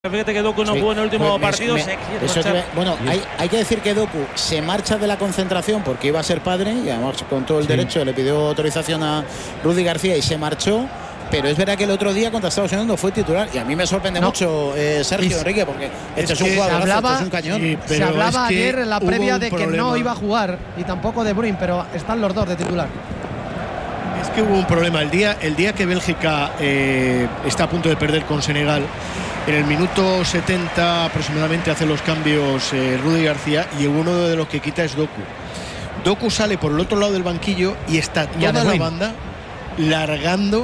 Fíjate que Doku no jugó en el último partido. Bueno, hay que decir que Doku se marcha de la concentración porque iba a ser padre y además con todo el derecho le pidió autorización a Rudy García y se marchó. Pero es verdad que el otro día contra Estados Unidos no fue titular y a mí me sorprende mucho Sergio Enrique, porque este es un jugador, es un cañón. Sí, se hablaba ayer en la previa de que no iba a jugar y tampoco De Bruyne, pero están los dos de titular. Es que hubo un problema el día que Bélgica está a punto de perder con Senegal. En el minuto 70 aproximadamente hace los cambios Rudy García y uno de los que quita es Doku. Doku sale por el otro lado del banquillo y está toda la banda largando,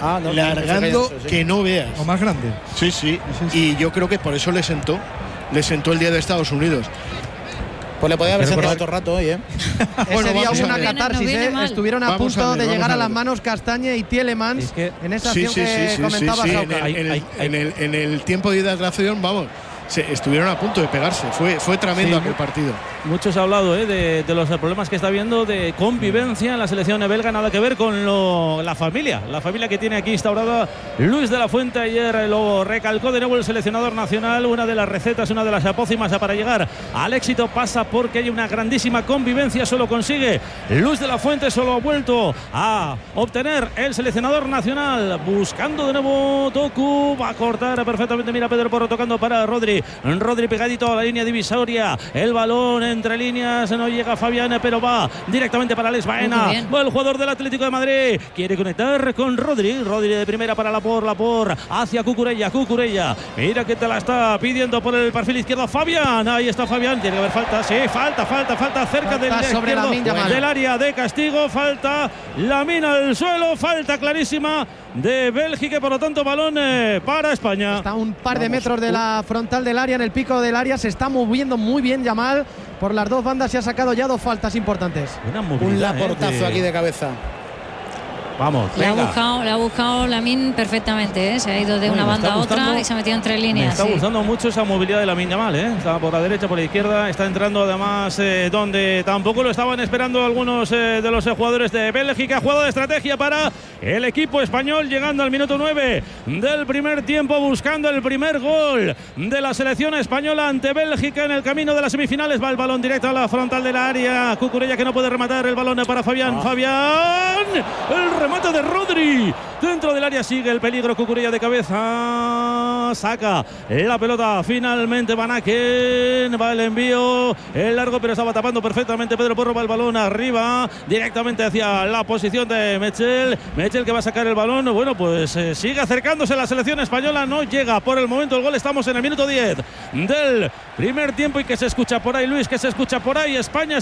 que no veas. O más grande. Sí. Y yo creo que por eso le sentó el día de Estados Unidos. Pues le podía haber sentado otro rato hoy, Ese día hubo una catarsis, estuvieron a punto de llegar a las manos Castañe y Tielemans en esa acción que comentaba Sauca. En el tiempo de hidratación, vamos, estuvieron a punto de pegarse. Fue tremendo aquel partido. Muchos ha hablado de los problemas que está habiendo de convivencia en la selección belga, nada que ver con la familia que tiene aquí instaurada Luis de la Fuente. Ayer lo recalcó de nuevo el seleccionador nacional. Una de las recetas, una de las apócimas para llegar al éxito pasa porque hay una grandísima convivencia. Solo consigue Luis de la Fuente, solo ha vuelto a obtener el seleccionador nacional. Buscando de nuevo Doku, va a cortar perfectamente. Mira Pedro Porro tocando para Rodri pegadito a la línea divisoria. El balón entre líneas, no llega Fabián, pero va directamente para Alex Baena. Va el jugador del Atlético de Madrid, quiere conectar con Rodri de primera para Lapor hacia Cucurella. Mira que te la está pidiendo por el perfil izquierdo Fabián. Ahí está Fabián, tiene que haber falta. Sí, falta cerca del área de castigo. Falta Lamine al suelo, falta clarísima de Bélgica y por lo tanto balón para España. Está a un par de metros de la frontal del área, en el pico del área. Se está moviendo muy bien Yamal por las dos bandas y ha sacado ya dos faltas importantes. Un laportazo aquí de cabeza. Vamos, le ha buscado Lamine perfectamente, se ha ido de una banda a otra y se ha metido entre líneas. Me está gustando mucho esa movilidad de Lamine Yamal, Está por la derecha, por la izquierda, está entrando además donde tampoco lo estaban esperando algunos de los jugadores de Bélgica. Jugada de estrategia para el equipo español, llegando al minuto 9 del primer tiempo, buscando el primer gol de la selección española ante Bélgica en el camino de las semifinales. Va el balón directo a la frontal del área. Cucurella que no puede rematar, el balón para Fabián. El remate de Rodri dentro del área, sigue el peligro. Cucurella de cabeza, saca la pelota finalmente Van Aken, va el envío, el largo, pero estaba tapando perfectamente Pedro Porro. Va el balón arriba directamente hacia la posición de Mechel que va a sacar el balón. Bueno, pues sigue acercándose la selección española, no llega por el momento el gol. Estamos en el minuto 10 del primer tiempo y que se escucha por ahí, Luis, que se escucha por ahí. España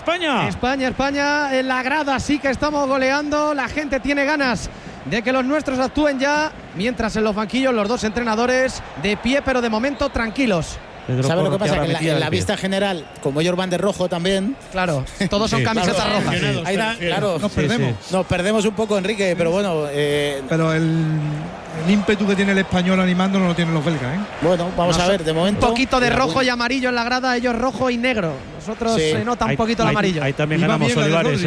en la grada, sí que estamos goleando. La gente tiene ganas de que los nuestros actúen ya, mientras en los banquillos los dos entrenadores de pie, pero de momento tranquilos. ¿Sabes lo que pasa? Que en la vista general, como ellos van de rojo también. Claro, todos son camisetas rojas. Claro, nos perdemos un poco, Enrique, pero bueno. Pero el ímpetu que tiene el español animando no lo tienen los belgas, Bueno, vamos a ver, de momento. Un poquito de rojo y amarillo en la grada, ellos rojo y negro. Nosotros se nota un poquito el amarillo. Ahí también ganamos, Olivares,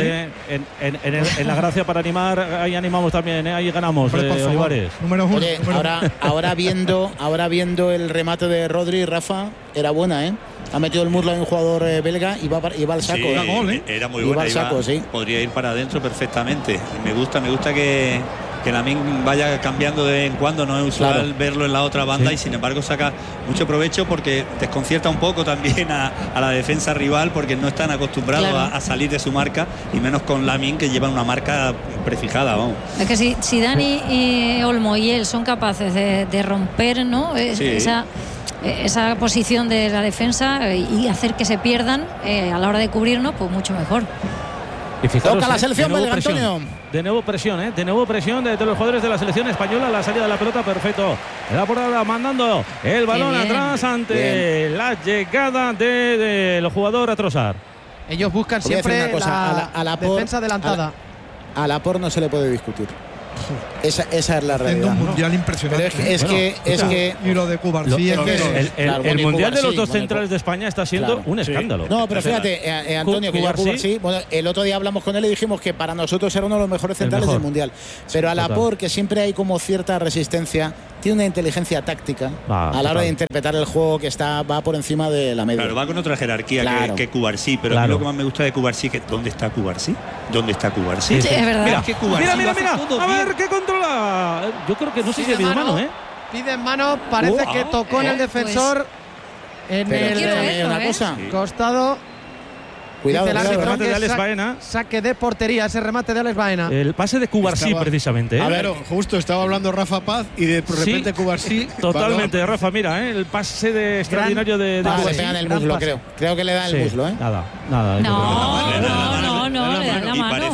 en la gracia para animar, ahí animamos también, ahí ganamos, Olivares. Número 1. Oye, ahora viendo el remate de Rodri, Rafa, era buena, ha metido el muslo en un jugador belga y va al saco. Era muy buena, podría ir para adentro perfectamente. Me gusta que Lamine vaya cambiando de vez en cuando, no es usual verlo en la otra banda, y sin embargo saca mucho provecho porque desconcierta un poco también a la defensa rival, porque no están acostumbrados a salir de su marca, y menos con Lamine, que lleva una marca prefijada, vamos. Es que si Dani y Olmo y él son capaces de romper, ¿no? Esa posición de la defensa y hacer que se pierdan a la hora de cubrirnos, pues mucho mejor. Y fijaros, toca la selección belga, Antonio. De nuevo presión de los jugadores de la selección española. La salida de la pelota, perfecto. La portada mandando el balón atrás ante la llegada del jugador a Trossard. Ellos buscan siempre la defensa adelantada. A Lapor no se le puede discutir. Esa es la realidad. Un mundial impresionante. Y lo de Cuba. El mundial de los dos centrales de España está siendo un escándalo. No, pero fíjate, Antonio, que bueno, el otro día hablamos con él y dijimos que para nosotros era uno de los mejores centrales del mundial. Pero a Lapor, que siempre hay como cierta resistencia, tiene una inteligencia táctica a la hora de interpretar el juego que va por encima de la media. Claro, va con otra jerarquía que Cubarsí, pero a mí lo que más me gusta de Cubarsí es que ¿dónde está Cubarsí? ¿Dónde está Cubarsí? Sí, es verdad. Mira, a ver qué controla. Yo creo que no sé si ha mano, Pide en mano, parece que tocó en el defensor en el costado. Cuidado, el remate de Alex Baena. Saque de portería, ese remate de Alex Baena. El pase de Cubarsí, precisamente. A ver, justo estaba hablando Rafa Paz y de repente Cubarsí. Totalmente, Rafa, mira, el pase de extraordinario de Cubarsí. Le pega en el muslo, creo. Creo que le da el muslo, Nada. No, le da la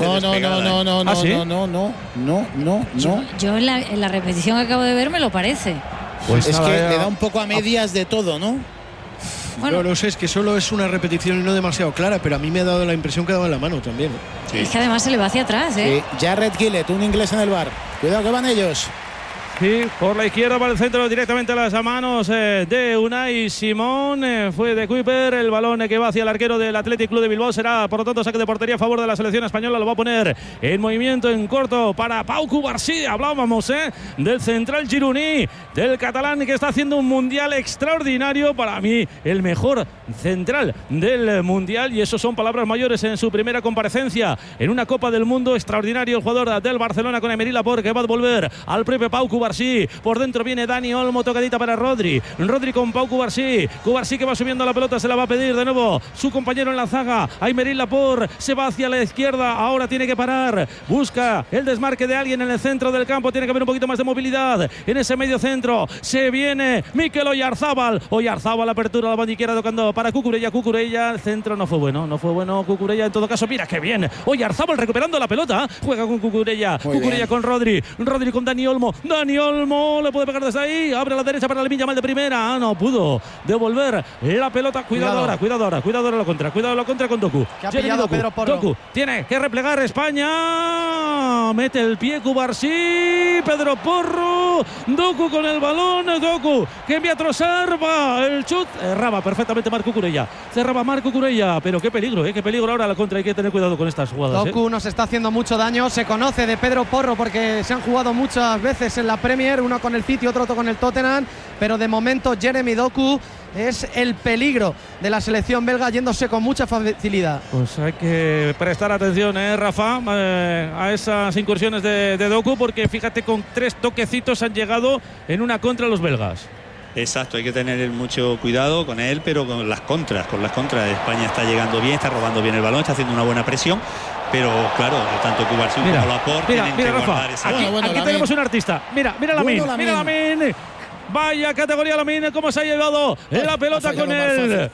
mano. No. Yo en la repetición que acabo de ver me lo parece. Pues es que le da un poco a medias de todo, ¿no? Bueno, no sé, es que solo es una repetición y no demasiado clara, pero a mí me ha dado la impresión que daba en la mano también. Sí. Es que además se le va hacia atrás, Sí. Jared Gillett, un inglés en el bar. Cuidado que van ellos. Sí, por la izquierda para el centro, directamente a las manos de Unai Simón. Fue de Kuiper el balón que va hacia el arquero del Athletic Club de Bilbao. Será, por lo tanto, saque de portería a favor de la selección española. Lo va a poner en movimiento en corto para Pau Cubarsí. Hablábamos del central gironí, del catalán que está haciendo un mundial extraordinario. Para mí, el mejor central del mundial. Y eso son palabras mayores en su primera comparecencia en una Copa del Mundo. Extraordinario el jugador del Barcelona con Emery Laporte, que va a volver al propio Pau Cubarsí. Por dentro viene Dani Olmo, tocadita para Rodri con Pau Cubarsí que va subiendo la pelota, se la va a pedir de nuevo su compañero en la zaga, Aymeric Laporte, se va hacia la izquierda, ahora tiene que parar, busca el desmarque de alguien en el centro del campo, tiene que haber un poquito más de movilidad en ese medio centro, se viene Mikel Oyarzábal, apertura a la banda izquierda tocando para Cucurella, el centro no fue bueno Cucurella, en todo caso, mira qué bien, Oyarzábal recuperando la pelota, juega con Cucurella con Rodri con Dani Olmo, le puede pegar desde ahí, abre a la derecha para Lamine Yamal de primera, no pudo devolver la pelota, cuidado ahora la contra con Doku. Que ha pillado Pedro Porro. Doku tiene que replegar España, mete el pie Cubarsí, Pedro Porro, Doku con el balón, Doku que envía a Trossard, va el chut, erraba perfectamente Marc Cucurella, cerraba Marc Cucurella, pero qué peligro ahora la contra, hay que tener cuidado con estas jugadas. Doku nos está haciendo mucho daño, se conoce de Pedro Porro porque se han jugado muchas veces en la Premier, uno con el City, otro con el Tottenham, pero de momento Jeremy Doku es el peligro de la selección belga, yéndose con mucha facilidad. Pues hay que prestar atención, Rafa, a esas incursiones de Doku, porque fíjate, con 3 toquecitos han llegado en una contra los belgas. Exacto, hay que tener mucho cuidado con él, pero con las contras España está llegando bien, está robando bien el balón, está haciendo una buena presión, pero claro, tanto Cubarsí como Laporte tienen que Rafa, guardar esa... Aquí tenemos un artista, mira Lamine, vaya categoría Lamine, cómo se ha llevado la pelota con él.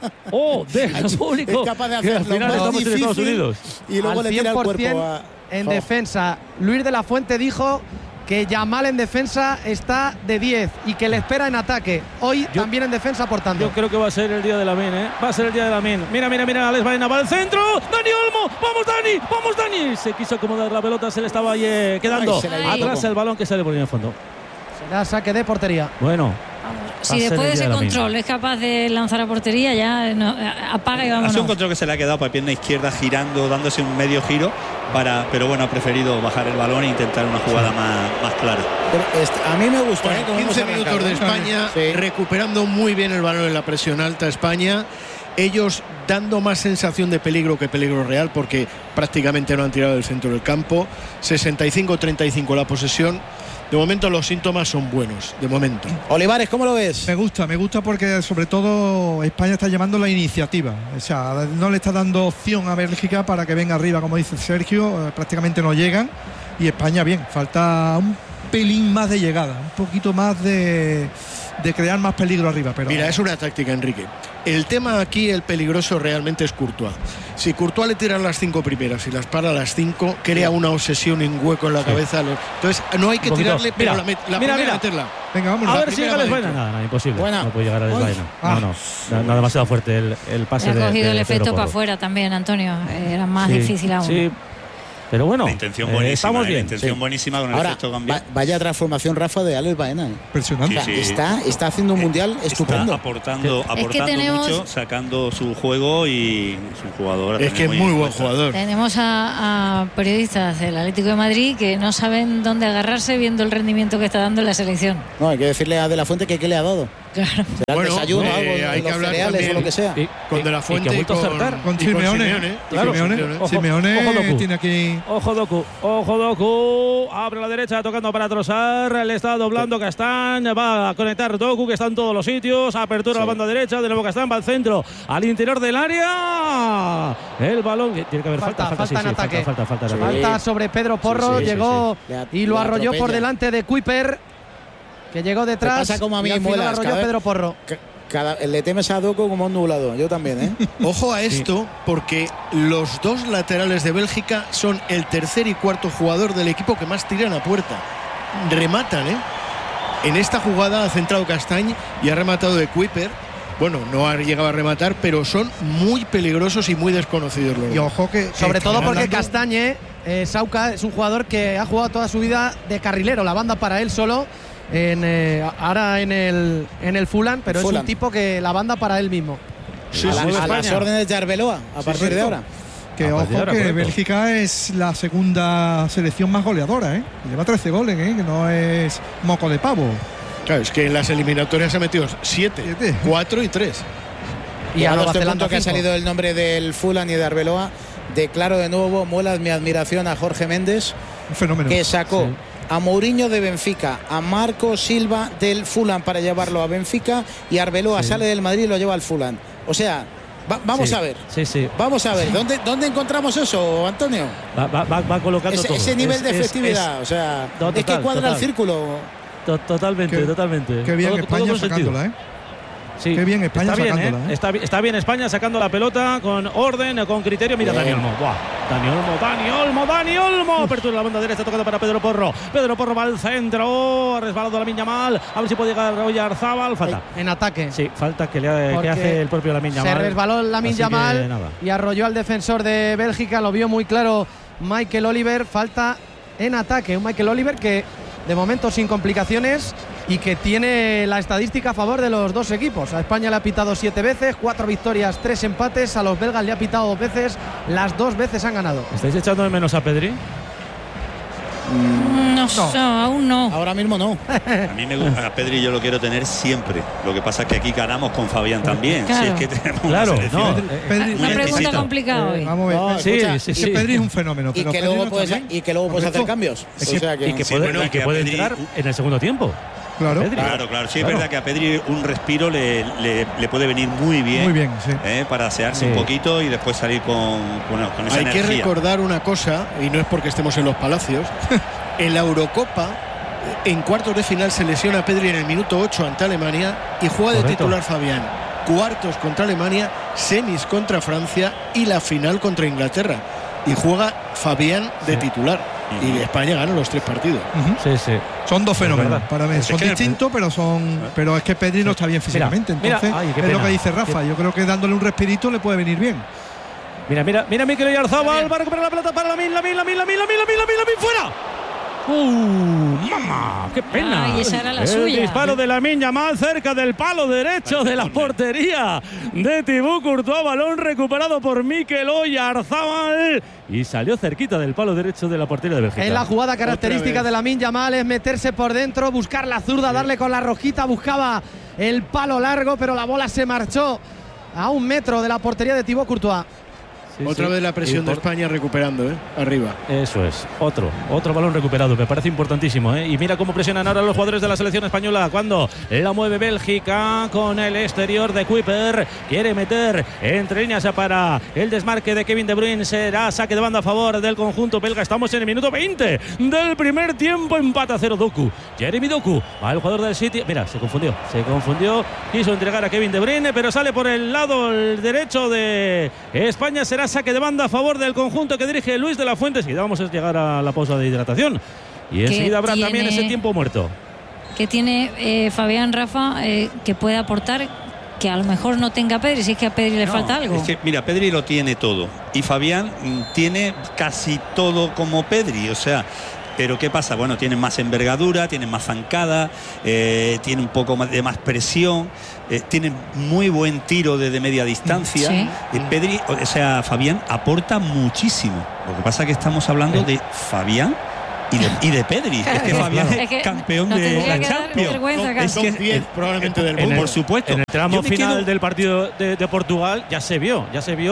Del público, es capaz de hacerlo, al final estamos en Estados Unidos. Y luego le tira el cuerpo en defensa. Luis de la Fuente dijo que Yamal en defensa está de 10 y que le espera en ataque. Hoy también en defensa, por tanto. Yo creo que va a ser el día de Lamine, Va a ser el día de Lamine. Mira, Alex Baena va al centro. Dani Olmo, vamos Dani. Se quiso acomodar la pelota, se le estaba quedando atrás el balón que sale por ahí en el fondo. Será saque de portería. Bueno. Si después de ese control es capaz de lanzar a portería, ya apaga y vámonos. Ha sido un control que se le ha quedado para pierna izquierda, girando, dándose un medio giro, pero bueno, ha preferido bajar el balón e intentar una jugada más clara. Pero a mí me gusta. 15 minutos de España, recuperando muy bien el balón en la presión alta España. Ellos dando más sensación de peligro que peligro real, porque prácticamente no han tirado del centro del campo. 65-35 la posesión. De momento los síntomas son buenos, de momento. Olivares, ¿cómo lo ves? Me gusta porque sobre todo España está llevando la iniciativa. O sea, no le está dando opción a Bélgica para que venga arriba, como dice Sergio, prácticamente no llegan. Y España bien, falta un pelín más de llegada, un poquito más de crear más peligro arriba. Pero mira, es una táctica, Enrique. El tema aquí, el peligroso realmente es Courtois. Si Courtois le tira las 5 primeras y las para las 5, crea una obsesión y un hueco en la cabeza. Entonces no hay que tirarle, pero la primera meterla. Venga, vámonos. A ver si llega Alex Baena. Nada, imposible. Buena. No puede llegar a Alex Baena. No, demasiado fuerte el pase. Ha cogido el efecto para afuera también, Antonio. Era más difícil aún. Sí. Pero bueno, la intención buenísima, estamos bien. La intención buenísima con el efecto cambio. Vaya transformación, Rafa, de Alex Baena. Impresionante. Está haciendo un mundial estupendo. Está aportando mucho, sacando su juego y su jugador. Es que es muy buen jugador. Tenemos a periodistas del Atlético de Madrid que no saben dónde agarrarse viendo el rendimiento que está dando la selección. No, hay que decirle a De La Fuente que qué le ha dado. Claro. Será el desayuno, algo, hay que hablar cereales o lo que sea. Con De La Fuente y con Simeone. Simeone tiene aquí. Ojo Doku, abre a la derecha tocando para Trossard, le está doblando Castañ, va a conectar Doku, que está en todos los sitios, apertura a la banda derecha, de nuevo Castañ va al centro, al interior del área, el balón, tiene que haber falta en ataque. Falta sobre Pedro Porro, llegó y lo arrolló por delante de Kuiper, que llegó detrás. Pasa como a mí, y al final arrolló Pedro Porro. Le temes a Doku como un nublado, yo también, ¿eh? Ojo a esto, porque los dos laterales de Bélgica son el tercer y cuarto jugador del equipo que más tiran a puerta. Rematan, ¿eh? En esta jugada ha centrado Castañ y ha rematado de Kuiper. Bueno, no ha llegado a rematar, pero son muy peligrosos y muy desconocidos los dos. Y ojo que sobre todo porque Castañ, Sauca, es un jugador que ha jugado toda su vida de carrilero, la banda para él solo. Ahora en el Fulham, pero es un tipo que la banda para él mismo. A las órdenes de Arbeloa a partir de ahora. Que ojo que Bélgica es la segunda selección más goleadora, lleva 13 goles, que no es moco de pavo. Claro, es que en las eliminatorias ha metido 7, 4 y 3. Y a este punto que ha salido el nombre del Fulham y de Arbeloa, declaro de nuevo, muelas mi admiración a Jorge Méndez, un fenómeno, que sacó a Mourinho de Benfica, a Marco Silva del Fulham para llevarlo a Benfica, y Arbeloa sale del Madrid y lo lleva al Fulham. O sea, vamos a ver. Vamos a ver. ¿Dónde encontramos eso, Antonio? Va colocando ese nivel de efectividad. O sea, es que cuadra el círculo. Totalmente. Qué bien España sacándola, Sí, qué bien España está bien, sacándola. Está bien España sacando la pelota con orden, con criterio. Mira Dani Olmo. Dani Olmo. Apertura la banda derecha tocando para Pedro Porro. Pedro Porro va al centro. Resbalado Lamine Yamal. A ver si puede llegar Oyarzabal. Falta. En ataque. Sí, falta que hace el propio Lamine Yamal. Se resbaló Lamine Yamal y arrolló al defensor de Bélgica. Lo vio muy claro Michael Oliver. Falta en ataque. Un Michael Oliver que de momento sin complicaciones y que tiene la estadística a favor de los dos equipos. A España le ha pitado 7 veces, 4 victorias, 3 empates. A los belgas le ha pitado 2 veces, las 2 veces han ganado. ¿Estáis echando de menos a Pedri? No, aún no. Ahora mismo no. A mí me gusta, a Pedri yo lo quiero tener siempre. Lo que pasa es que aquí ganamos con Fabián también. Claro. Si es que tenemos una selección. Una pregunta complicada hoy. Vamos a ver. Sí. Pedri es un fenómeno. Y que luego puedes hacer cambios. Y que puede entrar en el segundo tiempo. Claro. Sí, es verdad que a Pedri un respiro le puede venir muy bien. Muy bien, sí. Para asearse un poquito y después salir con esa energía. Hay que recordar una cosa, y no es porque estemos en los Palacios. En la Eurocopa, en cuartos de final se lesiona a Pedri en el minuto 8 ante Alemania y juega de titular Fabián. Cuartos contra Alemania, semis contra Francia y la final contra Inglaterra. Y juega Fabián de titular. Y España gana los 3 partidos. Son dos fenómenos para mí. Son distintos, pero es que Pedri no está bien físicamente. Entonces, es lo que dice Rafa. Yo creo que dándole un respirito le puede venir bien. Mira Mikel Oyarzabal, va a recuperar la pelota para Lamine, fuera. ¡Mamá! ¡Qué pena! Ay, esa era la suya. Disparo de Lamine Yamal cerca del palo derecho de la portería de Thibaut Courtois. Balón recuperado por Mikel Oyarzabal y salió cerquita del palo derecho de la portería de Bélgica. En la jugada característica de Lamine Yamal es meterse por dentro, buscar la zurda, darle con la rojita. Buscaba el palo largo, pero la bola se marchó a 1 metro de la portería de Thibaut Courtois. Otra vez la presión de España recuperando, arriba. Eso es, otro balón recuperado, me parece importantísimo, Y mira cómo presionan ahora los jugadores de la selección española cuando la mueve Bélgica con el exterior de Kuiper. Quiere meter entre líneas para el desmarque de Kevin De Bruyne. Será saque de banda a favor del conjunto belga. Estamos en el minuto 20 del primer tiempo. Empate a 0 Doku. Jeremy Doku, al jugador del City. Mira, se confundió. Quiso entregar a Kevin De Bruyne, pero sale por el lado derecho de España. Será saque de banda a favor del conjunto que dirige Luis de la Fuente. Y vamos a llegar a la pausa de hidratación y enseguida habrá también ese tiempo muerto. ¿Qué tiene Fabián, Rafa, que puede aportar que a lo mejor no tenga Pedri, si es que a Pedri le falta algo. Es que, mira, Pedri lo tiene todo y Fabián tiene casi todo como Pedri, o sea, pero ¿qué pasa? Bueno, tienen más envergadura, tienen más zancada, tiene un poco más de más presión, tienen muy buen tiro desde media distancia. Sí. Pedri, o sea, Fabián aporta muchísimo. Lo que pasa es que estamos hablando de Fabián y de Pedri. Es que Fabián es campeón de la Champions. Es que probablemente del mundo. Por supuesto. En el tramo final del partido de Portugal ya se vio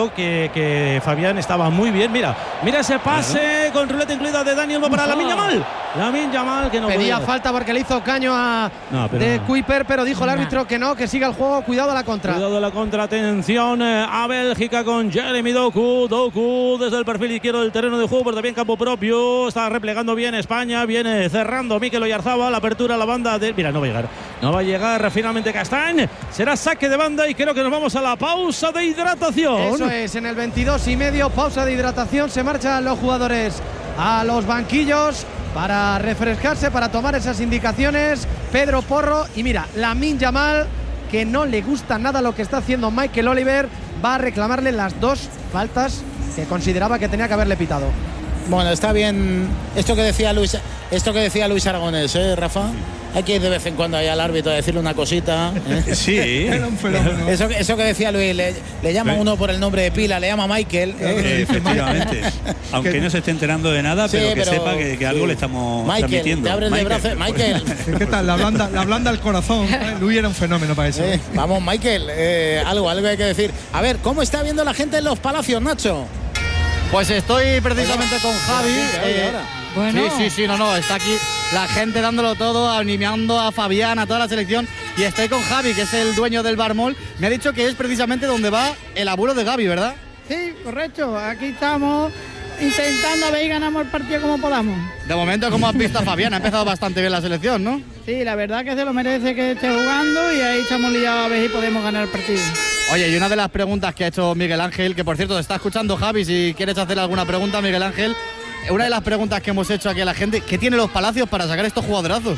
que Fabián estaba muy bien. Mira ese pase con ruleta incluida de Dani Olmo para Lamine Yamal. Lamine Yamal que no pedía falta porque le hizo caño a Kuiper, pero dijo el árbitro que no, que siga el juego. Cuidado a la contra. Cuidado a la contra. Atención a Bélgica con Jeremy Doku. Doku desde el perfil izquierdo del terreno de juego, pero también campo propio. Está replegando bien España. Viene cerrando Mikel Oyarzabal. La apertura a la banda de... Mira, no va a llegar finalmente Castañ. Será saque de banda y creo que nos vamos a la pausa de hidratación. Eso es, en el 22:30, pausa de hidratación. Se marchan los jugadores a los banquillos para refrescarse, para tomar esas indicaciones. Pedro Porro y mira, Lamine Yamal, que no le gusta nada lo que está haciendo Michael Oliver, va a reclamarle las 2 faltas que consideraba que tenía que haberle pitado. Bueno, está bien esto que decía Luis Aragonés, Rafa. Hay que ir de vez en cuando ahí al árbitro a decirle una cosita. Sí. Era un fenómeno. Eso que decía Luis, le llama uno por el nombre de pila, le llama Michael. Efectivamente. Aunque no se esté enterando de nada, pero que sepa que algo le estamos transmitiendo. Te abres de brazos, Michael. ¿Qué tal? La blanda al corazón. Luis era un fenómeno para eso. Vamos, Michael, algo hay que decir. A ver, ¿cómo está viendo la gente en los Palacios, Nacho? Pues estoy precisamente con Javi. Bueno. Sí, no, está aquí la gente dándolo todo, animando a Fabián, a toda la selección. Y estoy con Javi, que es el dueño del Barmol. Me ha dicho que es precisamente donde va el abuelo de Gavi, ¿verdad? Sí, correcto. Aquí estamos intentando ver y ganamos el partido como podamos. De momento, ¿cómo has visto a Fabián? Ha empezado bastante bien la selección, ¿no? Sí, la verdad que se lo merece que esté jugando y ahí estamos liados a ver si podemos ganar el partido. Oye, y una de las preguntas que ha hecho Miguel Ángel, que por cierto te está escuchando Javi, si quieres hacerle alguna pregunta, Miguel Ángel, una de las preguntas que hemos hecho aquí a la gente, ¿qué tiene los Palacios para sacar estos jugadorazos?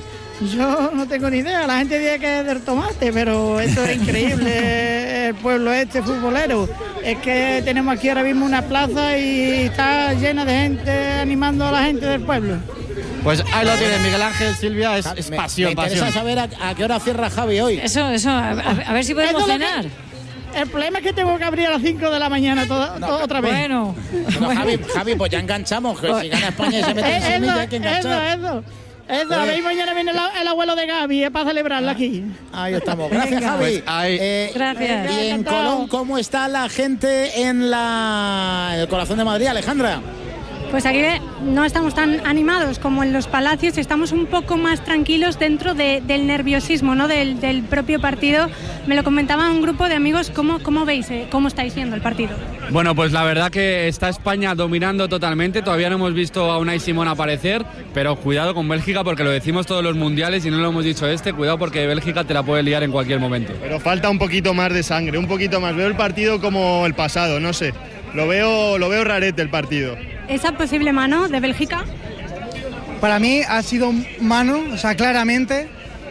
Yo no tengo ni idea, la gente dice que es del tomate, pero esto es increíble, el pueblo futbolero. Es que tenemos aquí ahora mismo una plaza y está llena de gente animando a la gente del pueblo. Pues ahí lo tienes, Miguel Ángel, Silvia, es pasión, me interesa saber a qué hora cierra Javi hoy. Eso, a ver si podemos cenar. El problema es que tengo que abrir a las 5 de la mañana otra vez. Bueno, Javi, pues ya enganchamos. Que si gana España y se mete en semilla, hay que enganchar. Eso, a ver, mañana viene el abuelo de Gavi para celebrarla aquí. Ahí estamos. Gracias, Javi. Pues gracias. Y en Colón, ¿cómo está la gente en el corazón de Madrid, Alejandra? Pues aquí no estamos tan animados como en los Palacios, estamos un poco más tranquilos dentro del nerviosismo, ¿no? del propio partido. Me lo comentaba un grupo de amigos, ¿cómo veis, cómo estáis viendo el partido? Bueno, pues la verdad que está España dominando totalmente, todavía no hemos visto a Unai Simón aparecer, pero cuidado con Bélgica porque lo decimos todos los mundiales y no lo hemos dicho cuidado porque Bélgica te la puede liar en cualquier momento. Pero falta un poquito más de sangre, un poquito más, veo el partido como el pasado, no sé, lo veo rarete el partido. ¿Esa posible mano de Bélgica? Para mí ha sido mano, o sea, claramente.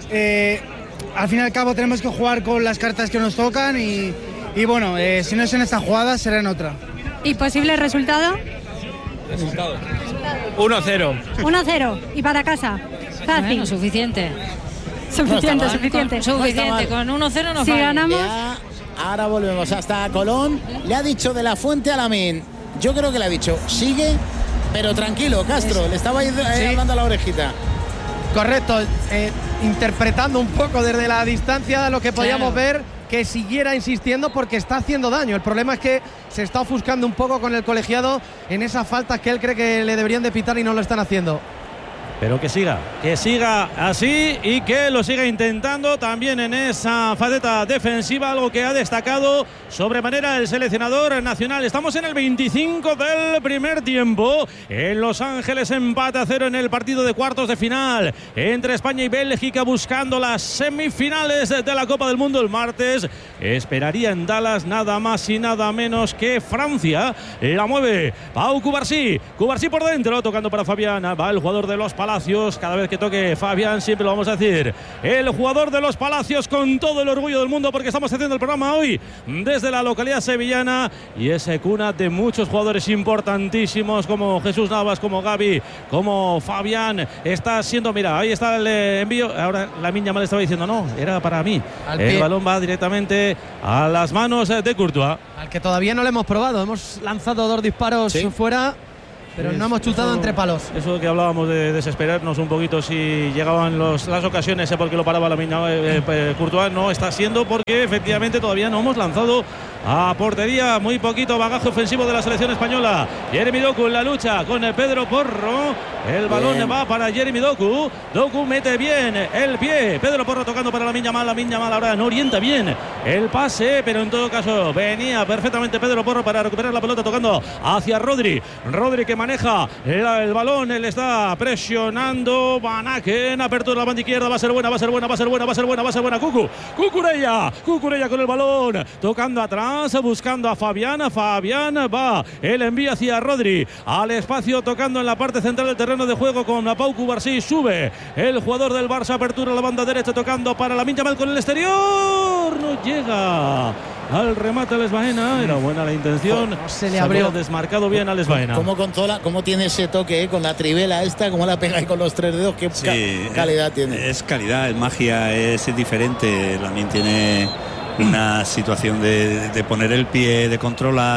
Al fin y al cabo tenemos que jugar con las cartas que nos tocan y bueno, si no es en esta jugada será en otra. ¿Y posible resultado? 1-0. 1-0 y para casa. Fácil. Bueno, suficiente. Suficiente. Con 1-0 no si falla. Ganamos. Ya, ahora volvemos hasta Colón. Le ha dicho de la Fuente a Lamine. Yo creo que le ha dicho, sigue, pero tranquilo, Castro. Le estaba hablando a la orejita. Correcto, interpretando un poco desde la distancia lo que podíamos ver, que siguiera insistiendo porque está haciendo daño. El problema es que se está ofuscando un poco con el colegiado en esas faltas que él cree que le deberían de pitar y no lo están haciendo. Pero que siga así y que lo siga intentando también en esa faceta defensiva, algo que ha destacado sobremanera el seleccionador nacional. Estamos en el 25 del primer tiempo. En Los Ángeles, empate a 0 en el partido de cuartos de final entre España y Bélgica, buscando las semifinales de la Copa del Mundo el martes. Esperaría en Dallas nada más y nada menos que Francia. La mueve Pau Cubarsí por dentro, tocando para Fabián. Va el jugador de los Palacios. Cada vez que toque Fabián, siempre lo vamos a decir. El jugador de los Palacios, con todo el orgullo del mundo, porque estamos haciendo el programa hoy desde la localidad sevillana y es cuna de muchos jugadores importantísimos como Jesús Navas, como Gavi, como Fabián. Está siendo, mira, ahí está el envío. Ahora Lamine Yamal estaba diciendo, no, era para mí. El balón va directamente a las manos de Courtois. Al que todavía no le hemos probado. Hemos lanzado 2 disparos fuera, pero no hemos chutado entre palos. Eso que hablábamos de desesperarnos un poquito si llegaban las ocasiones porque lo paraba Courtois. No está siendo porque efectivamente todavía no hemos lanzado a portería. Muy poquito bagaje ofensivo de la selección española. Jeremy Doku en la lucha con Pedro Porro. El balón va para Jeremy Doku. Doku mete bien el pie. Pedro Porro tocando para Lamine Yamal. Lamine Yamal ahora no orienta bien el pase, pero en todo caso venía perfectamente Pedro Porro para recuperar la pelota tocando hacia Rodri. Rodri que maneja el balón. Él está presionando. Van Aken, apertura de la banda izquierda. Va a ser buena. Cucurella con el balón. Tocando atrás. Buscando a Fabián. Fabián va. El envío hacia Rodri. Al espacio tocando en la parte central del terreno de juego con Pau Cubarsí. Sube el jugador del Barça. Apertura a la banda derecha tocando para Lamine Yamal con el exterior. No llega al remate Les Baena. Era buena la intención. No se le abrió. Desmarcado bien a Les Baena. ¿Cómo tiene ese toque con la trivela esta? ¿Cómo la pega ahí con los 3 dedos? ¿Qué calidad tiene? Es calidad, es magia, es diferente. Lamine tiene una situación de poner el pie, de controlar.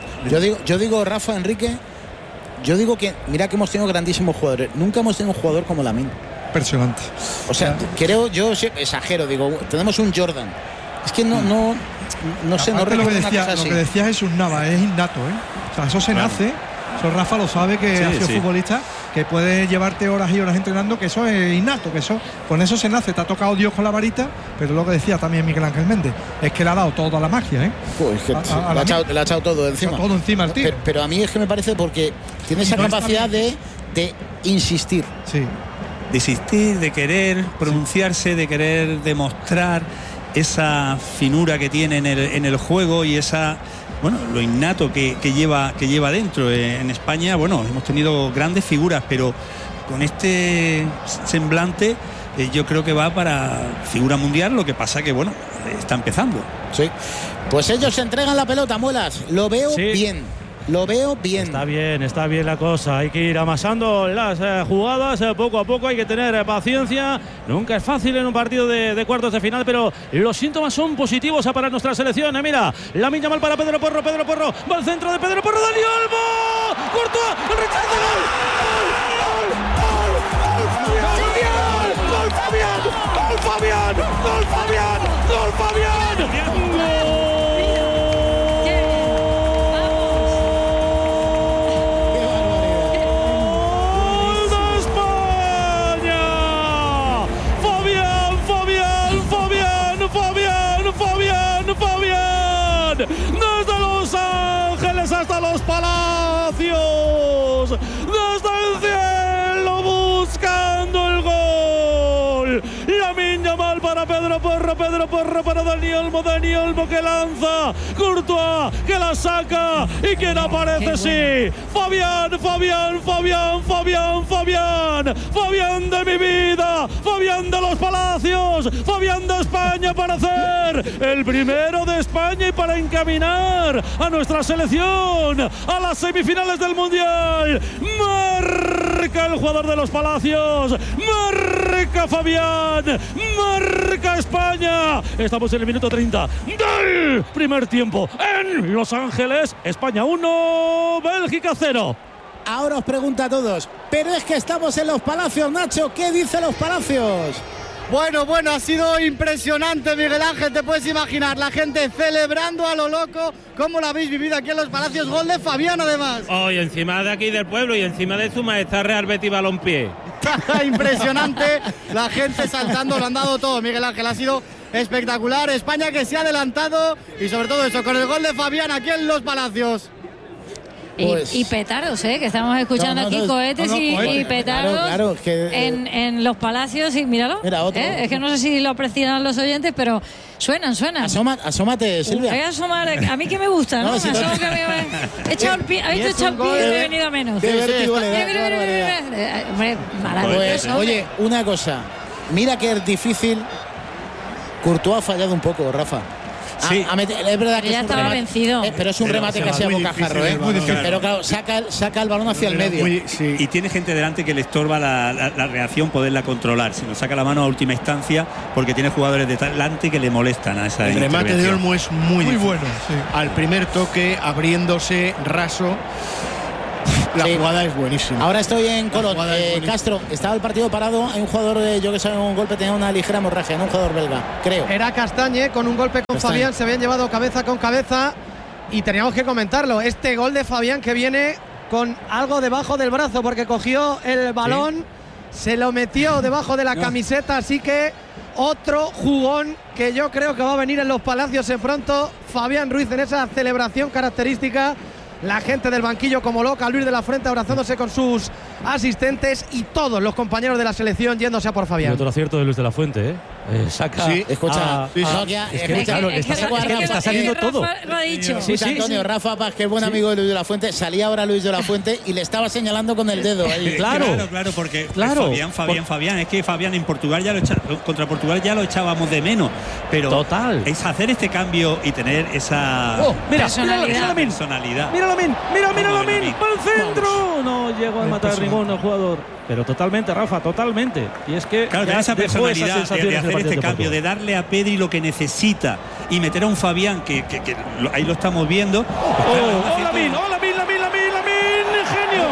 Yo digo, Rafa, Enrique, yo digo que mira que hemos tenido grandísimos jugadores. Nunca hemos tenido un jugador como Lamine. Impresionante. O sea, creo, yo exagero, digo, tenemos un Jordan. Es que no sé, no recuerdo una cosa así. Lo que decía Jesús Navas es innato, ¿eh? O sea, eso se nace. Eso Rafa lo sabe, que ha sido futbolista, que puede llevarte horas y horas entrenando, que eso es innato, que eso con eso se nace. Te ha tocado Dios con la varita, pero lo que decía también Miguel Ángel Méndez es que le ha dado toda la magia, ¿eh? Pues que le ha echado todo encima. Todo encima al tío. Pero a mí es que me parece porque tiene esa capacidad de insistir. Sí. De insistir, de querer pronunciarse, de querer demostrar esa finura que tiene en el juego y esa, bueno, lo innato que lleva dentro. En España, bueno, hemos tenido grandes figuras, pero con este semblante yo creo que va para figura mundial. Lo que pasa que, bueno, está empezando. Sí. Pues ellos se entregan la pelota, Muelas. Lo veo bien. Lo veo bien. Está bien la cosa. Hay que ir amasando las jugadas poco a poco. Hay que tener paciencia. Nunca es fácil en un partido de cuartos de final, pero los síntomas son positivos para nuestra selección. Mira, Lamine Yamal para Pedro Porro. Va al centro de Pedro Porro. Dani Olmo. Courtois. El rechazo. Gol Fabián. Desde Los Ángeles hasta los Palacios, desde el cielo buscando el gol. Lamine Yamal para Pedro Porro para Dani Olmo que lanza, Courtois que la saca y quien aparece, sí, Fabián de mi vida, Fabián de los Palacios, Fabián de España, para hacer el primero de España y para encaminar a nuestra selección a las semifinales del Mundial. Marca el jugador de los Palacios, marca Fabián, marca España. Estamos en el minuto 30 del primer tiempo en Los Ángeles. España 1, Bélgica 0. Ahora os pregunto a todos, pero es que estamos en Los Palacios, Nacho. ¿Qué dice Los Palacios? Bueno, ha sido impresionante, Miguel Ángel. Te puedes imaginar la gente celebrando a lo loco. ¿Cómo lo habéis vivido aquí en Los Palacios? Gol de Fabián, además. Hoy encima de aquí del pueblo y encima de su majestad Real Betis Balompié. Impresionante, la gente saltando, lo han dado todo, Miguel Ángel. Ha sido espectacular. España que se ha adelantado y sobre todo eso, con el gol de Fabián aquí en Los Palacios. Y petardos, que estamos escuchando aquí cohetes y petardos claro, que, en los palacios. Y míralo. Mira, otro. Es que no sé si lo aprecian los oyentes, pero suenan. Asómate, Silvia. Voy a asomar. A mí que me gusta, ¿no? Si me asomo que he echado el pie, habéis echado el pie y he venido a menos. Hombre, maravilloso. Pues, oye, una cosa. Mira que es difícil. Courtois ha fallado un poco, Rafa. Sí. Es verdad que ya estaba remate, vencido. pero es un remate casi a bocajarro, pero claro, saca el balón hacia el medio. Y tiene gente delante que le estorba la reacción, poderla controlar. Si no saca la mano a última instancia, porque tiene jugadores delante que le molestan a esa El remate de Olmo es muy bueno. Sí. Al primer toque, abriéndose, raso. La jugada es buenísima. Ahora estoy en Colón. Castro, estaba el partido parado. Hay un jugador, yo que sabe, un golpe, tenía una ligera hemorragia, ¿no? Un jugador belga, creo. Era Castañe con un golpe con Fabián. Se habían llevado cabeza con cabeza. Y teníamos que comentarlo. Este gol de Fabián que viene con algo debajo del brazo, porque cogió el balón, se lo metió debajo de la camiseta. Así que otro jugón que yo creo que va a venir en los Palacios en pronto. Fabián Ruiz en esa celebración característica. La gente del banquillo como loca, Luis de la Fuente abrazándose con sus asistentes y todos los compañeros de la selección yéndose a por Fabián. Y otro acierto de Luis de la Fuente, saca. Sí, escucha. Está saliendo todo. Lo ha dicho. Antonio, Rafa Paz, que es buen amigo de Luis de la Fuente, salía ahora Luis de la Fuente y le estaba señalando con el dedo. Claro, porque Fabián, es que Fabián en Portugal contra Portugal ya lo echábamos de menos, pero total es hacer este cambio y tener esa personalidad. Mira Lamin, para el centro. No llegó a matar ningún jugador. Pero totalmente, Rafa, totalmente. Y es que claro, esa personalidad de hacer este cambio, de darle a Pedri lo que necesita y meter a un Fabián que ahí lo estamos viendo. Lamin, genio.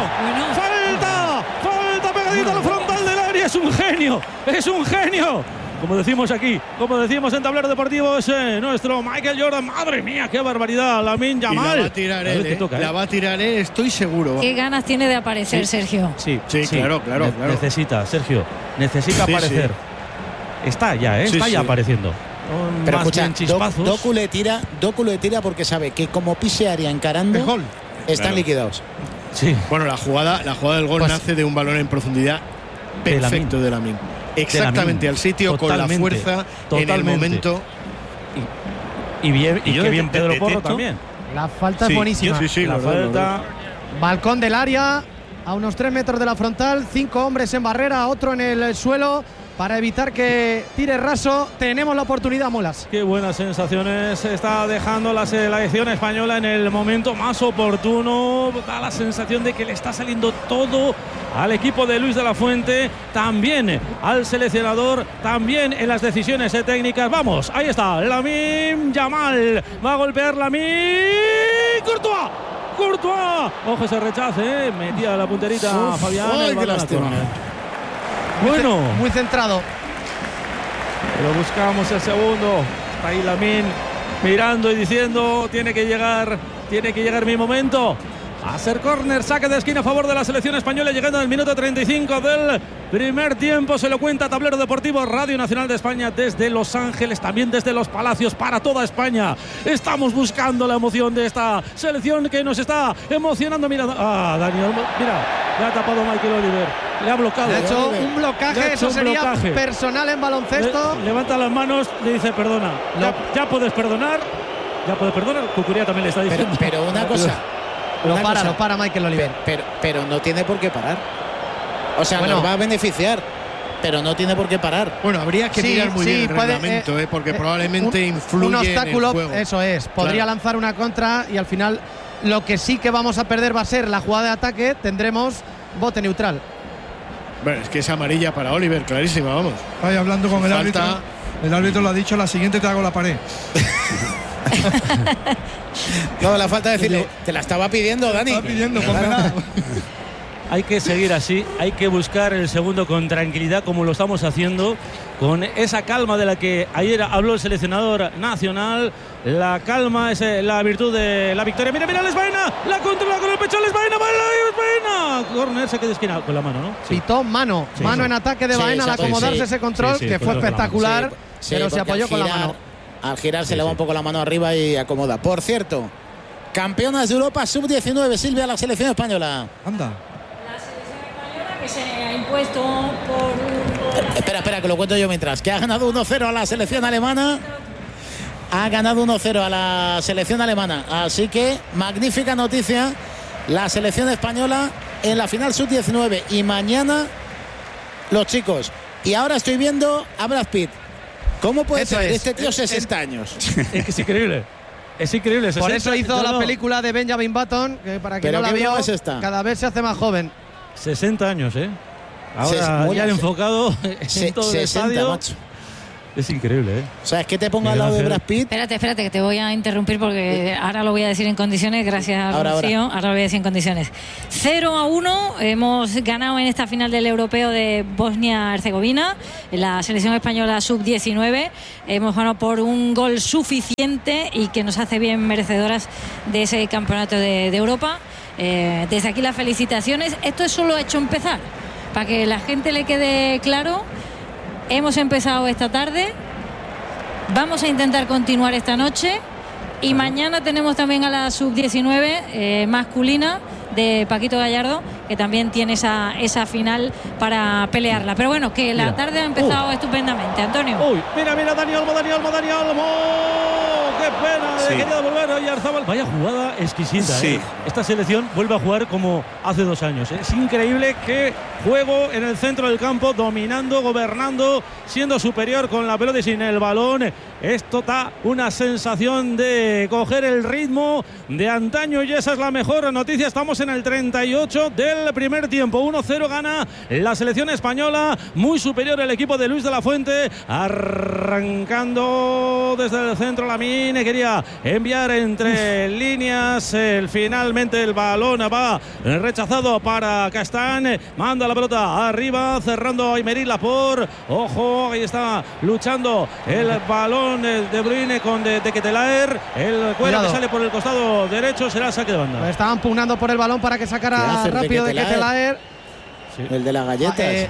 Falta pegadito a la frontal del área. Es un genio. Como decimos aquí, como decimos en Tablero Deportivo, es nuestro Michael Jordan. Madre mía, qué barbaridad, Lamine Yamal. La va a tirar él, la va a tirar él, estoy seguro. Qué ganas tiene de aparecer, Sergio. Sí, claro. Necesita, Sergio, aparecer. Está ya, está ya apareciendo. Pero escucha, Doku le tira porque sabe que como pise área encarando, están liquidados. Sí. Bueno, la jugada del gol nace de un balón en profundidad perfecto de Lamine. Exactamente, al sitio, con la fuerza, en el momento. Y qué bien Pedro Porro también. La falta es buenísima. La falta. Balcón del área, a unos 3 metros de la frontal, 5 hombres en barrera, otro en el suelo. Para evitar que tire raso, tenemos la oportunidad, Molas. Qué buenas sensaciones está dejando la selección española en el momento más oportuno. Da la sensación de que le está saliendo todo al equipo de Luis de la Fuente, también al seleccionador, también en las decisiones técnicas. Vamos, ahí está, Lamine Yamal. Va a golpear Lamine. Courtois. Ojo ese rechace, metía la punterita a Fabián. ¡Qué lástima! Bueno, muy centrado. Pero buscamos el segundo. Está ahí Lamine mirando y diciendo: tiene que llegar mi momento. A ser córner, saque de esquina a favor de la selección española, llegando al minuto 35 del primer tiempo. Se lo cuenta Tablero Deportivo, Radio Nacional de España, desde Los Ángeles, también desde Los Palacios, para toda España. Estamos buscando la emoción de esta selección que nos está emocionando. Mira, Daniel, mira, le ha tapado Michael Oliver, le ha bloqueado. Le ha hecho un blocaje, eso sería personal en baloncesto. Levanta las manos, le dice: perdona, ya puedes perdonar. Cucuría también le está diciendo. Pero una cosa. Lo para Michael Oliver. Pero no tiene por qué parar. O sea, nos va a beneficiar, pero no tiene por qué parar. Bueno, habría que mirar muy bien el reglamento, porque probablemente influye un obstáculo, en el juego. Eso es. Podría lanzar una contra y al final lo que sí que vamos a perder va a ser la jugada de ataque. Tendremos bote neutral. Bueno, es que es amarilla para Oliver, clarísima, vamos. Vaya, hablando con el árbitro. El árbitro lo ha dicho: la siguiente te hago la pared. No, la falta de decirle, te la estaba pidiendo, Dani. Estaba pidiendo, nada. Hay que seguir así, hay que buscar el segundo con tranquilidad, como lo estamos haciendo, con esa calma de la que ayer habló el seleccionador nacional. La calma es la virtud de la victoria. Mira, Lesbaina, la controla con el pecho, Lesbaina. Corner, se queda esquina con la mano, ¿no? Sí. Pitó mano en ataque de Baena al acomodarse ese control, que fue espectacular, pero se apoyó con la mano. Al girar se le va un poco la mano arriba y acomoda. Por cierto, campeonas de Europa sub-19, Silvia, la selección española. Anda. La selección española que se ha impuesto por... Espera, que lo cuento yo mientras. Que ha ganado 1-0 a la selección alemana. Ha ganado 1-0 a la selección alemana. Así que magnífica noticia. La selección española en la final sub-19. Y mañana los chicos. Y ahora estoy viendo a Brad Pitt. ¿Cómo puede ser este tío 60 años? Es que es increíble. Es increíble. Por eso hizo la película de Benjamin Button, que para quien no la vio, cada vez se hace más joven. 60 años, ¿eh? Ahora ya enfocado en todo el estadio. Macho. Es increíble, ¿eh? O sea, es que te pongo al lado de Brad Pitt. Espérate, que te voy a interrumpir porque ahora lo voy a decir en condiciones, gracias Rocío. Ahora lo voy a decir en condiciones. 0-1, hemos ganado en esta final del europeo de Bosnia-Herzegovina, la selección española sub-19. Hemos ganado por un gol suficiente y que nos hace bien merecedoras de ese campeonato de Europa. Desde aquí las felicitaciones. Esto es solo hecho empezar, para que la gente le quede claro. Hemos empezado esta tarde, vamos a intentar continuar esta noche y mañana tenemos también a la sub-19 masculina de Paquito Gallardo, que también tiene esa final para pelearla. Pero bueno, que la tarde ha empezado estupendamente. Antonio. Uy, mira, Dani Olmo. Qué pena, quería devolver a Oyarzabal. Vaya jugada exquisita. Sí. Esta selección vuelve a jugar como hace 2 años. Es increíble que juego en el centro del campo, dominando, gobernando, siendo superior con la pelota y sin el balón. Esto da una sensación de coger el ritmo de antaño y esa es la mejor noticia. Estamos en el 38 del primer tiempo. 1-0 gana la selección española, muy superior el equipo de Luis de la Fuente, arrancando desde el centro Lamine, quería enviar entre líneas, finalmente el balón va rechazado para Castán, manda la pelota arriba, cerrando a Aymeric Laporte. Ojo, ahí está luchando el balón de Bruyne con De Ketelaere, el cuero que sale por el costado derecho, será saque de banda. Estaban pugnando por el balón para que sacara rápido De Ketelaere. Sí. El de las galletas.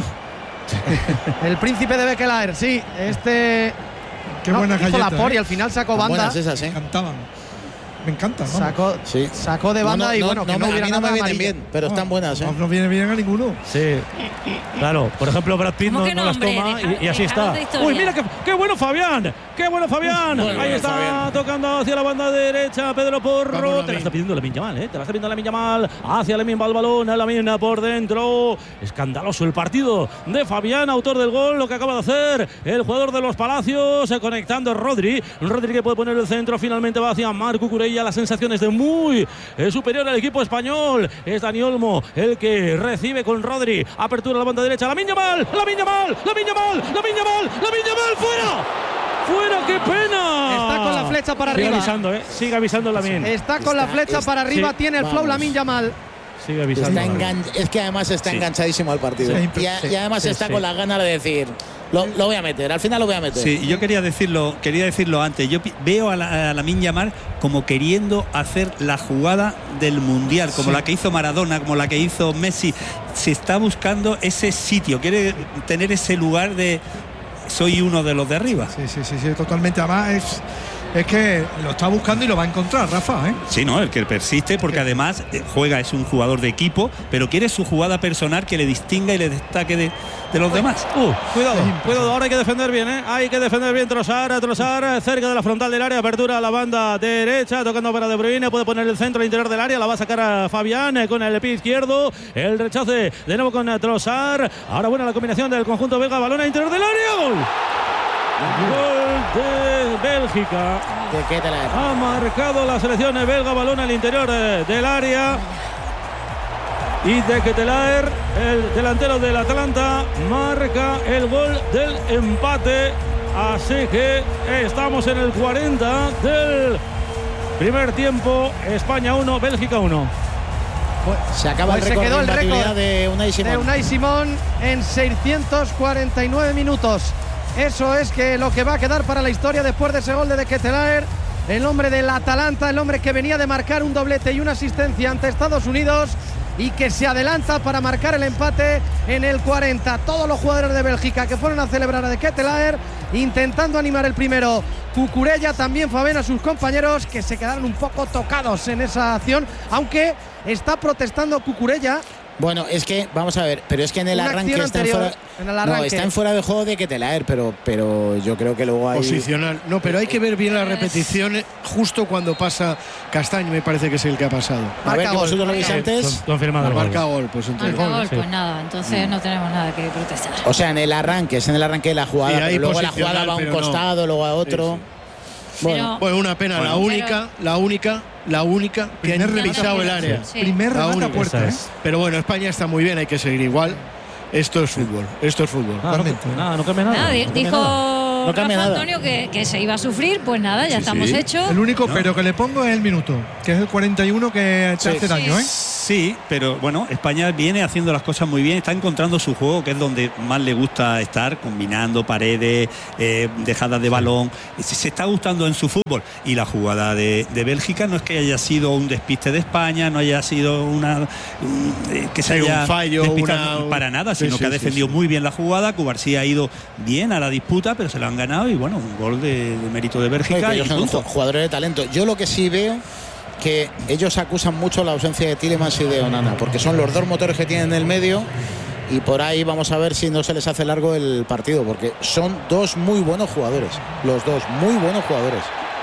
El príncipe de Bekelaer, sí. Qué buena galleta. Laporte y al final sacó banda. Esas, Me encantaban. Me encantan. Sacó de banda y bueno, que no hubiera nada. A mí no me vienen bien, pero están buenas. No viene bien a ninguno. Sí. Claro, por ejemplo, Brad Pitt no las toma y así está. Uy, mira qué bueno Fabián. Qué bueno Fabián. Ahí está Fabián, tocando hacia la banda derecha Pedro Porro. Te la está pidiendo Lamine Yamal, Te la está pidiendo Lamine Yamal. Hacia Lamine va el balón, Lamine por dentro. Escandaloso el partido de Fabián, autor del gol, lo que acaba de hacer el jugador de los Palacios, conectando Rodri que puede poner el centro, finalmente va hacia Marco Cucurella. Las sensaciones de muy superior al equipo español. Es Dani Olmo el que recibe con Rodri. Apertura a la banda derecha. Lamine Yamal, fuera, qué pena. Está con la flecha para arriba. Sigue avisando Lamine. Está con la flecha para arriba, tiene el flow Lamine Yamal. Sigue avisando. Es que además está enganchadísimo al partido. Y además está con las ganas de decir, lo voy a meter, al final lo voy a meter. Sí, yo quería decirlo antes. Yo veo a Lamine Yamal como queriendo hacer la jugada del Mundial, como la que hizo Maradona, como la que hizo Messi. Se está buscando ese sitio, quiere tener ese lugar de soy uno de los de arriba. Sí, totalmente. Además es que lo está buscando y lo va a encontrar, Rafa, Sí, no, el que persiste, porque además juega, es un jugador de equipo, pero quiere su jugada personal que le distinga y le destaque de los demás. Cuidado, ahora hay que defender bien, Hay que defender bien. Trossard cerca de la frontal del área, apertura a la banda derecha, tocando para De Bruyne, puede poner el centro al interior del área, la va a sacar a Fabián con el pie izquierdo, el rechace de nuevo con Trossard. Ahora buena la combinación del conjunto belga, balón al interior del área, gol de Bélgica. Ha marcado la selección belga, balón al interior del área. Y De Ketelaere, el delantero del Atalanta, marca el gol del empate. Así que estamos en el 40 del primer tiempo. España 1, Bélgica 1. Se acaba se quedó el récord de Unai Simón en 649 minutos. Eso es lo que va a quedar para la historia después de ese gol de Ketelaere, el hombre del Atalanta, el hombre que venía de marcar un doblete y una asistencia ante Estados Unidos y que se adelanta para marcar el empate en el 40. Todos los jugadores de Bélgica que fueron a celebrar a De Ketelaere intentando animar el primero Cucurella, también Favén a sus compañeros, que se quedaron un poco tocados en esa acción, aunque está protestando Cucurella. Bueno, es que, vamos a ver, pero es que en el arranque está en fuera de juego de Ketelaere, pero yo creo que luego hay... Posicional. No, pero hay que ver bien las repeticiones justo cuando pasa Castañ, me parece que es el que ha pasado. A ver, que vosotros lo veis antes. Confirmado el marca gol. Pues entonces pues nada, entonces no tenemos nada que protestar. O sea, en el arranque de la jugada, pero luego la jugada va a un costado, luego a otro. Bueno, una pena, la única que han revisado el área. Primer remate a puerta. Pero bueno, España está muy bien, hay que seguir igual. Esto es fútbol. No cambia nada. Dijo Rafa Antonio que se iba a sufrir, pues nada, ya estamos hechos. El único pero que le pongo es el minuto, que es el 41 que te hace daño, ¿eh? Sí, pero bueno, España viene haciendo las cosas muy bien, está encontrando su juego, que es donde más le gusta estar, combinando paredes, dejadas de balón. Se está gustando en su fútbol. Y la jugada de Bélgica no es que haya sido un despiste de España, no haya sido que se haya un fallo, para nada, sino que ha defendido muy bien la jugada. Cubarsí ha ido bien a la disputa, pero se lo han ganado y bueno, un gol de mérito de Bélgica. Ellos son jugadores de talento. Yo lo que sí veo que ellos acusan mucho la ausencia de Tielemans y de Onana, porque son los dos motores que tienen en el medio, y por ahí vamos a ver si no se les hace largo el partido, porque son dos muy buenos jugadores, los dos muy buenos jugadores.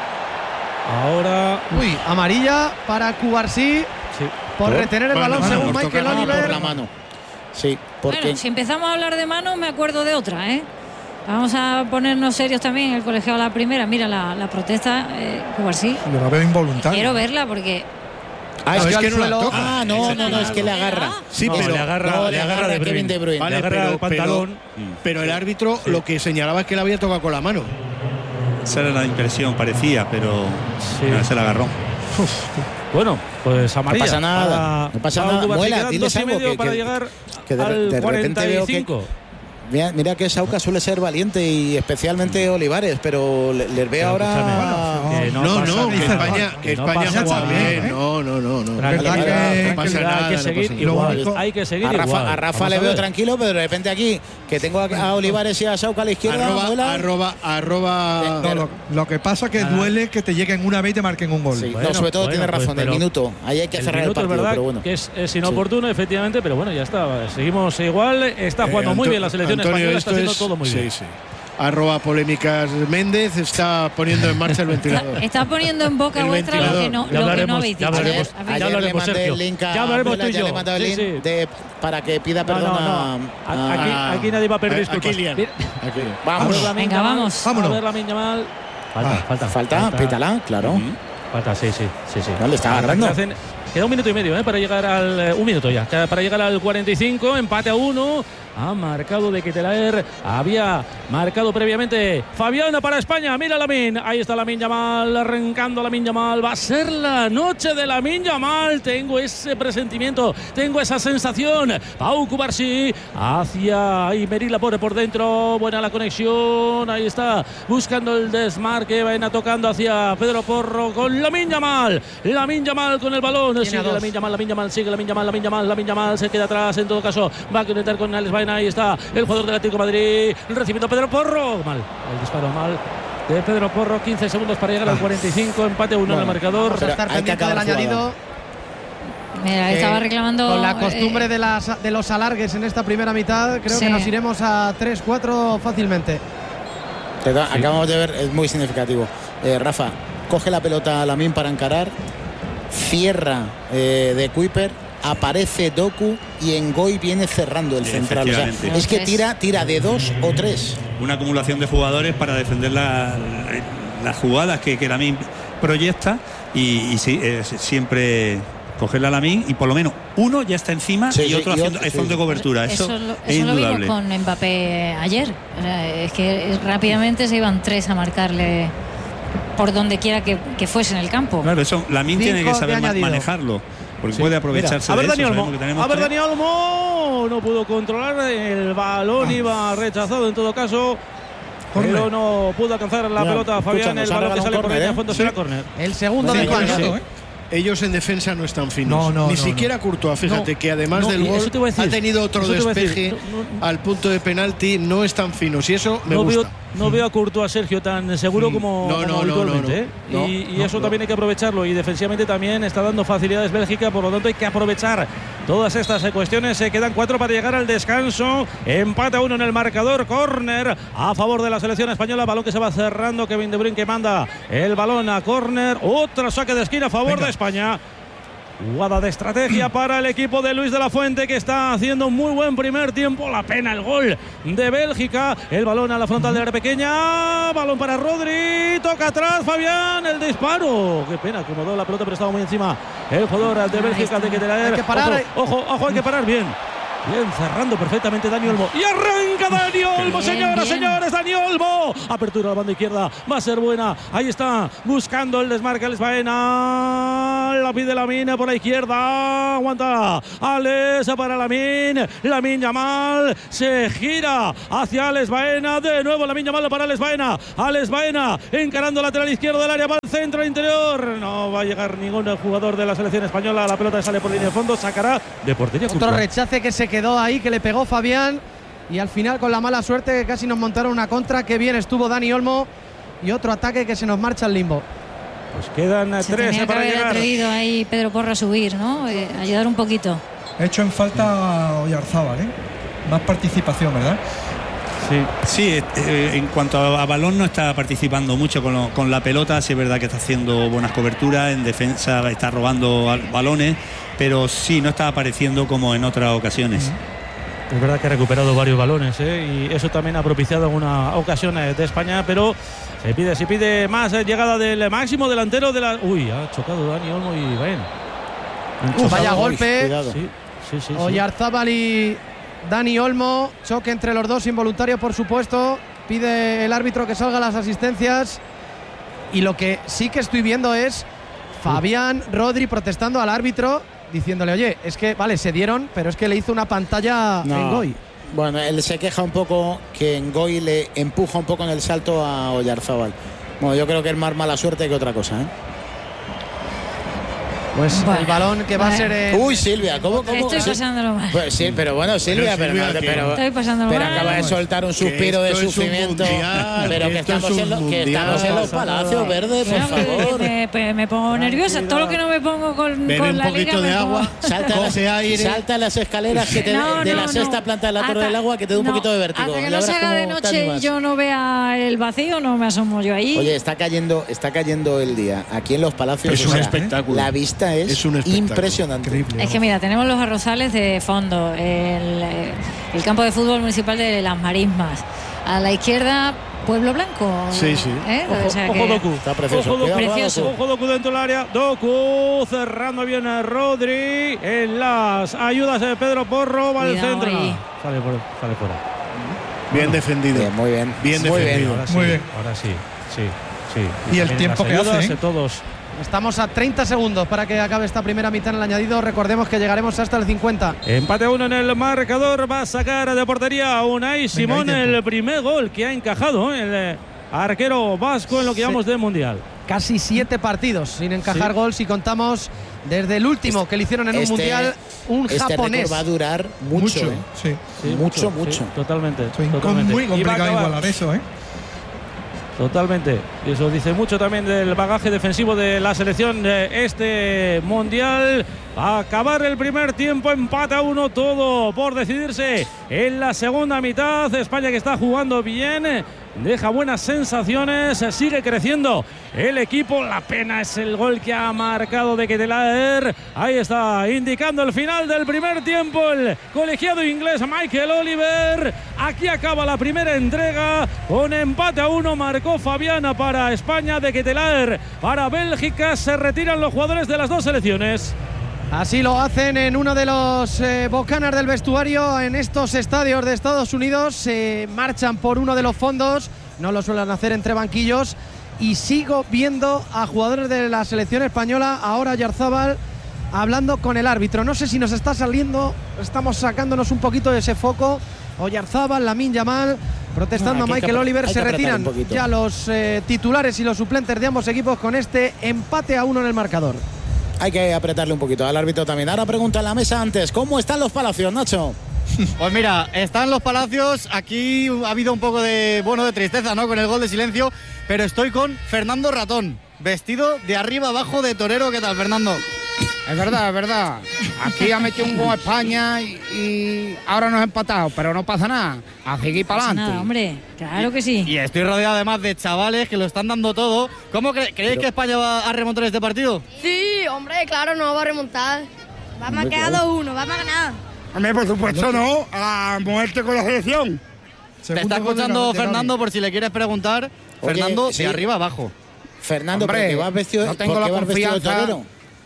Ahora amarilla para Cubarsí por retener el balón según Michael Oliver. Por la mano. Sí, porque bueno, si empezamos a hablar de manos me acuerdo de otra, Vamos a ponernos serios también. El colegiado a la primera, mira la protesta, Cubarsí. Yo la veo involuntaria. Quiero verla porque... es que no la toca. No, es que le agarra. Sí, pero le agarra de Kevin De Bruyne. Vale, le agarra el pantalón. Pero el árbitro lo que señalaba es que la había tocado con la mano. Esa era la impresión, parecía, pero no, se la agarró. Bueno, pues amarilla. No pasa nada. Muela, diles algo para llegar que de repente veo que... Mira que Sauca suele ser valiente y especialmente Olivares, pero les veo ahora... Que España juega bien. No pasa nada. Hay que seguir igual. A Rafa le veo tranquilo, pero de repente aquí, que tengo a Olivares y a Sauca a la izquierda... Lo que pasa es que duele que te lleguen una vez y te marquen un gol. Sí, sobre todo tiene razón, el minuto. Ahí hay que cerrar el partido, pero bueno. Que es inoportuno, efectivamente, pero bueno, ya está. Seguimos igual. Está jugando muy bien la selección española, está haciendo todo muy bien. Sí. @polémicas Méndez está poniendo en marcha el ventilador. Está poniendo en boca vuestra lo que no habéis dicho. Ayer le mandé el link a Abuela, para que pida perdón aquí nadie va a pedir disculpas. Vamos. Venga, vamos. A ver Lamine Yamal. Falta, pítala, claro. Falta, sí. No, le está agarrando. Queda 1 minuto y medio para llegar al... 1 minuto ya, para llegar al 45, empate a 1. Ha marcado de Ketelaere, había marcado previamente Fabiana para España. Mira Lamine, ahí está Lamine Yamal, arrancando Lamine Yamal. Va a ser la noche de Lamine Yamal. Tengo ese presentimiento, tengo esa sensación. Pau Cubarsí hacia Imerila por dentro. Buena la conexión, ahí está, buscando el desmarque. Va tocando hacia Pedro Porro con Lamine Yamal. Lamine Yamal con el balón. Sigue Lamine Yamal, sigue Lamine Yamal se queda atrás, en todo caso va a conectar con Alex Baena. Ahí está el jugador del Atlético de Madrid, recibiendo Pedro Porro, mal, el disparo mal de Pedro Porro. 15 segundos para llegar al 45, empate 1 en el marcador. Vamos a estar pendiente del añadido. Mira, estaba reclamando con la costumbre de los alargues en esta primera mitad. Creo que nos iremos a 3-4 fácilmente. Acabamos de ver, es muy significativo. Rafa, coge la pelota a Lamine para encarar, cierra de Kuiper, aparece Doku y Ngoy viene cerrando el central. O sea, es que tira de 2 o 3. Una acumulación de jugadores para defender las jugadas que Lamine proyecta y sí, siempre cogerla a Lamine y por lo menos uno ya está encima y otro haciendo de cobertura. Eso es indudable. Lo vimos con Mbappé ayer. O sea, es que rápidamente se iban 3 a marcarle por donde quiera que fuese en el campo. Claro, eso Lamine tiene que saber manejarlo. Porque puede aprovecharse de eso. Dani Olmo no pudo controlar el balón, iba rechazado en todo caso, pero no pudo alcanzar la pelota Fabián. El balón que sale por ahí a fondo será córner. El segundo del partido. Ellos en defensa no están finos. Ni siquiera Courtois, fíjate que además del gol ha tenido otro despeje al punto de penalti. No están finos y eso me gusta. No veo a Courtois, Sergio, tan seguro como habitualmente. Y eso también hay que aprovecharlo. Y defensivamente también está dando facilidades Bélgica, por lo tanto hay que aprovechar todas estas cuestiones. Se quedan 4 para llegar al descanso. Empate a 1 en el marcador. Córner a favor de la selección española. Balón que se va cerrando. Kevin De Bruyne que manda el balón a córner. Otro saque de esquina a favor de España. Jugada de estrategia para el equipo de Luis de la Fuente, que está haciendo un muy buen primer tiempo. La pena el gol de Bélgica. El balón a la frontal de área pequeña. Balón para Rodri. Toca atrás Fabián. El disparo. Qué pena, acomodó la pelota, pero estaba muy encima el jugador de Bélgica de Ketelaere. Hay que parar. Ojo, hay que parar bien. Bien, cerrando perfectamente Dani Olmo. Y arranca Dani Olmo, señoras, señores. Dani Olmo. Apertura a la banda izquierda. Va a ser buena. Ahí está. Buscando el desmarque Alex Baena. La pide Lamine por la izquierda. Aguanta Alex para Lamine. Lamine Yamal. Se gira hacia Alex Baena. De nuevo Lamine Yamal para Alex Baena. Alex Baena encarando lateral izquierdo del área. Va al centro interior. No va a llegar ningún jugador de la selección española. La pelota sale por línea de fondo. Sacará de portería. Otro rechace que se quedó ahí, que le pegó Fabián, y al final con la mala suerte que casi nos montaron una contra. Que bien estuvo Dani Olmo, y otro ataque que se nos marcha al limbo. Pues quedan 3 para llegar. Tenía que haber atrevido ahí Pedro Porro a subir, ¿no? Ayudar un poquito. He hecho en falta a Oyarzábal, más participación, ¿verdad? Sí, en cuanto a balón no está participando mucho con la pelota. Sí es verdad que está haciendo buenas coberturas, en defensa está robando balones, pero sí no está apareciendo como en otras ocasiones. Es verdad que ha recuperado varios balones, y eso también ha propiciado alguna ocasión de España, pero se pide más llegada del máximo delantero de la... Uy, ha chocado Dani Olmo y Baena. Vaya golpe. Sí. Oyarzábal y Dani Olmo, choque entre los dos, involuntario por supuesto. Pide el árbitro que salga las asistencias. Y lo que sí que estoy viendo es Fabián, Rodri protestando al árbitro, diciéndole, oye, es que vale, se dieron, pero es que le hizo una pantalla en Ngoy. Bueno, él se queja un poco que Ngoy le empuja un poco en el salto a Oyarzábal. Bueno, yo creo que es más mala suerte que otra cosa, Pues el balón que va a ser... Uy, Silvia, ¿cómo? Estoy pasándolo mal. Pues sí, pero bueno, Silvia, estoy pasándolo mal. Acaba de soltar un suspiro de sufrimiento. Pero que estamos en los Palacios Verdes, por favor. Me pongo nerviosa. Todo lo que no me pongo con la un poquito liga, de agua, salta las escaleras de la sexta planta de la Torre del Agua, que te da un poquito de vértigo. Hasta que no se haga de noche y yo no vea el vacío, no me asomo yo ahí. Oye, está cayendo el día. Aquí en los Palacios es un espectáculo. La vista es impresionante. Increíble. Es que mira, tenemos los arrozales de fondo, el campo de fútbol municipal de Las Marismas, a la izquierda Pueblo Blanco. Sí. Ojo Doku. Está precioso. Ojo Doku dentro del área. Doku cerrando bien a Rodri. En las ayudas de Pedro Porro. Va al centro. Sale fuera. Bien defendido. Muy bien. Bien defendido. Ahora sí. Y el tiempo que hace. Todos. Estamos a 30 segundos para que acabe esta primera mitad en el añadido. Recordemos que llegaremos hasta el 50. Empate 1 en el marcador. Va a sacar de portería Unai Simón el primer gol que ha encajado el arquero vasco en lo que llamamos de Mundial. Casi 7 partidos sin encajar gol si contamos desde el último que le hicieron en un Mundial un japonés. Este va a durar mucho. Mucho. Totalmente. Muy complicado igualar eso, Totalmente. Y eso dice mucho también del bagaje defensivo de la selección de este Mundial. A acabar el primer tiempo, empate a 1, todo por decidirse en la segunda mitad. España que está jugando bien, deja buenas sensaciones, sigue creciendo el equipo. La pena es el gol que ha marcado de Ketelaere. Ahí está, indicando el final del primer tiempo el colegiado inglés Michael Oliver. Aquí acaba la primera entrega con empate a 1. Marcó Fabiana para España, de Ketelaere para Bélgica. Se retiran los jugadores de las dos selecciones. Así lo hacen en uno de los bocanas del vestuario en estos estadios de Estados Unidos. Se marchan por uno de los fondos, no lo suelen hacer entre banquillos. Y sigo viendo a jugadores de la selección española, ahora Oyarzábal, hablando con el árbitro. No sé si nos está saliendo, estamos sacándonos un poquito de ese foco. Oyarzábal, Lamine Yamal, protestando a Michael Oliver. Se retiran ya los titulares y los suplentes de ambos equipos con este empate a 1 en el marcador. Hay que apretarle un poquito al árbitro también. Ahora pregunta en la mesa antes, ¿cómo están los Palacios, Nacho? Pues mira, están los Palacios, aquí ha habido un poco de tristeza, ¿no? Con el gol de silencio, pero estoy con Fernando Ratón, vestido de arriba abajo de torero. ¿Qué tal, Fernando? Es verdad, es verdad. Aquí ha metido un gol a España y ahora nos ha empatado, pero no pasa nada. A seguir para adelante. Nada, hombre, claro que sí. Y estoy rodeado además de chavales que lo están dando todo. ¿Cómo creéis que España va a remontar este partido? Sí, hombre, claro, no va a remontar. Vamos a quedar 2-1, vamos a ganar. Hombre, por supuesto no, a muerte con la selección. Te está escuchando Fernando por si le quieres preguntar. Oye, Fernando, sí. De arriba abajo. Fernando, hombre, ¿por qué vas vestido, no tengo la confianza de torero?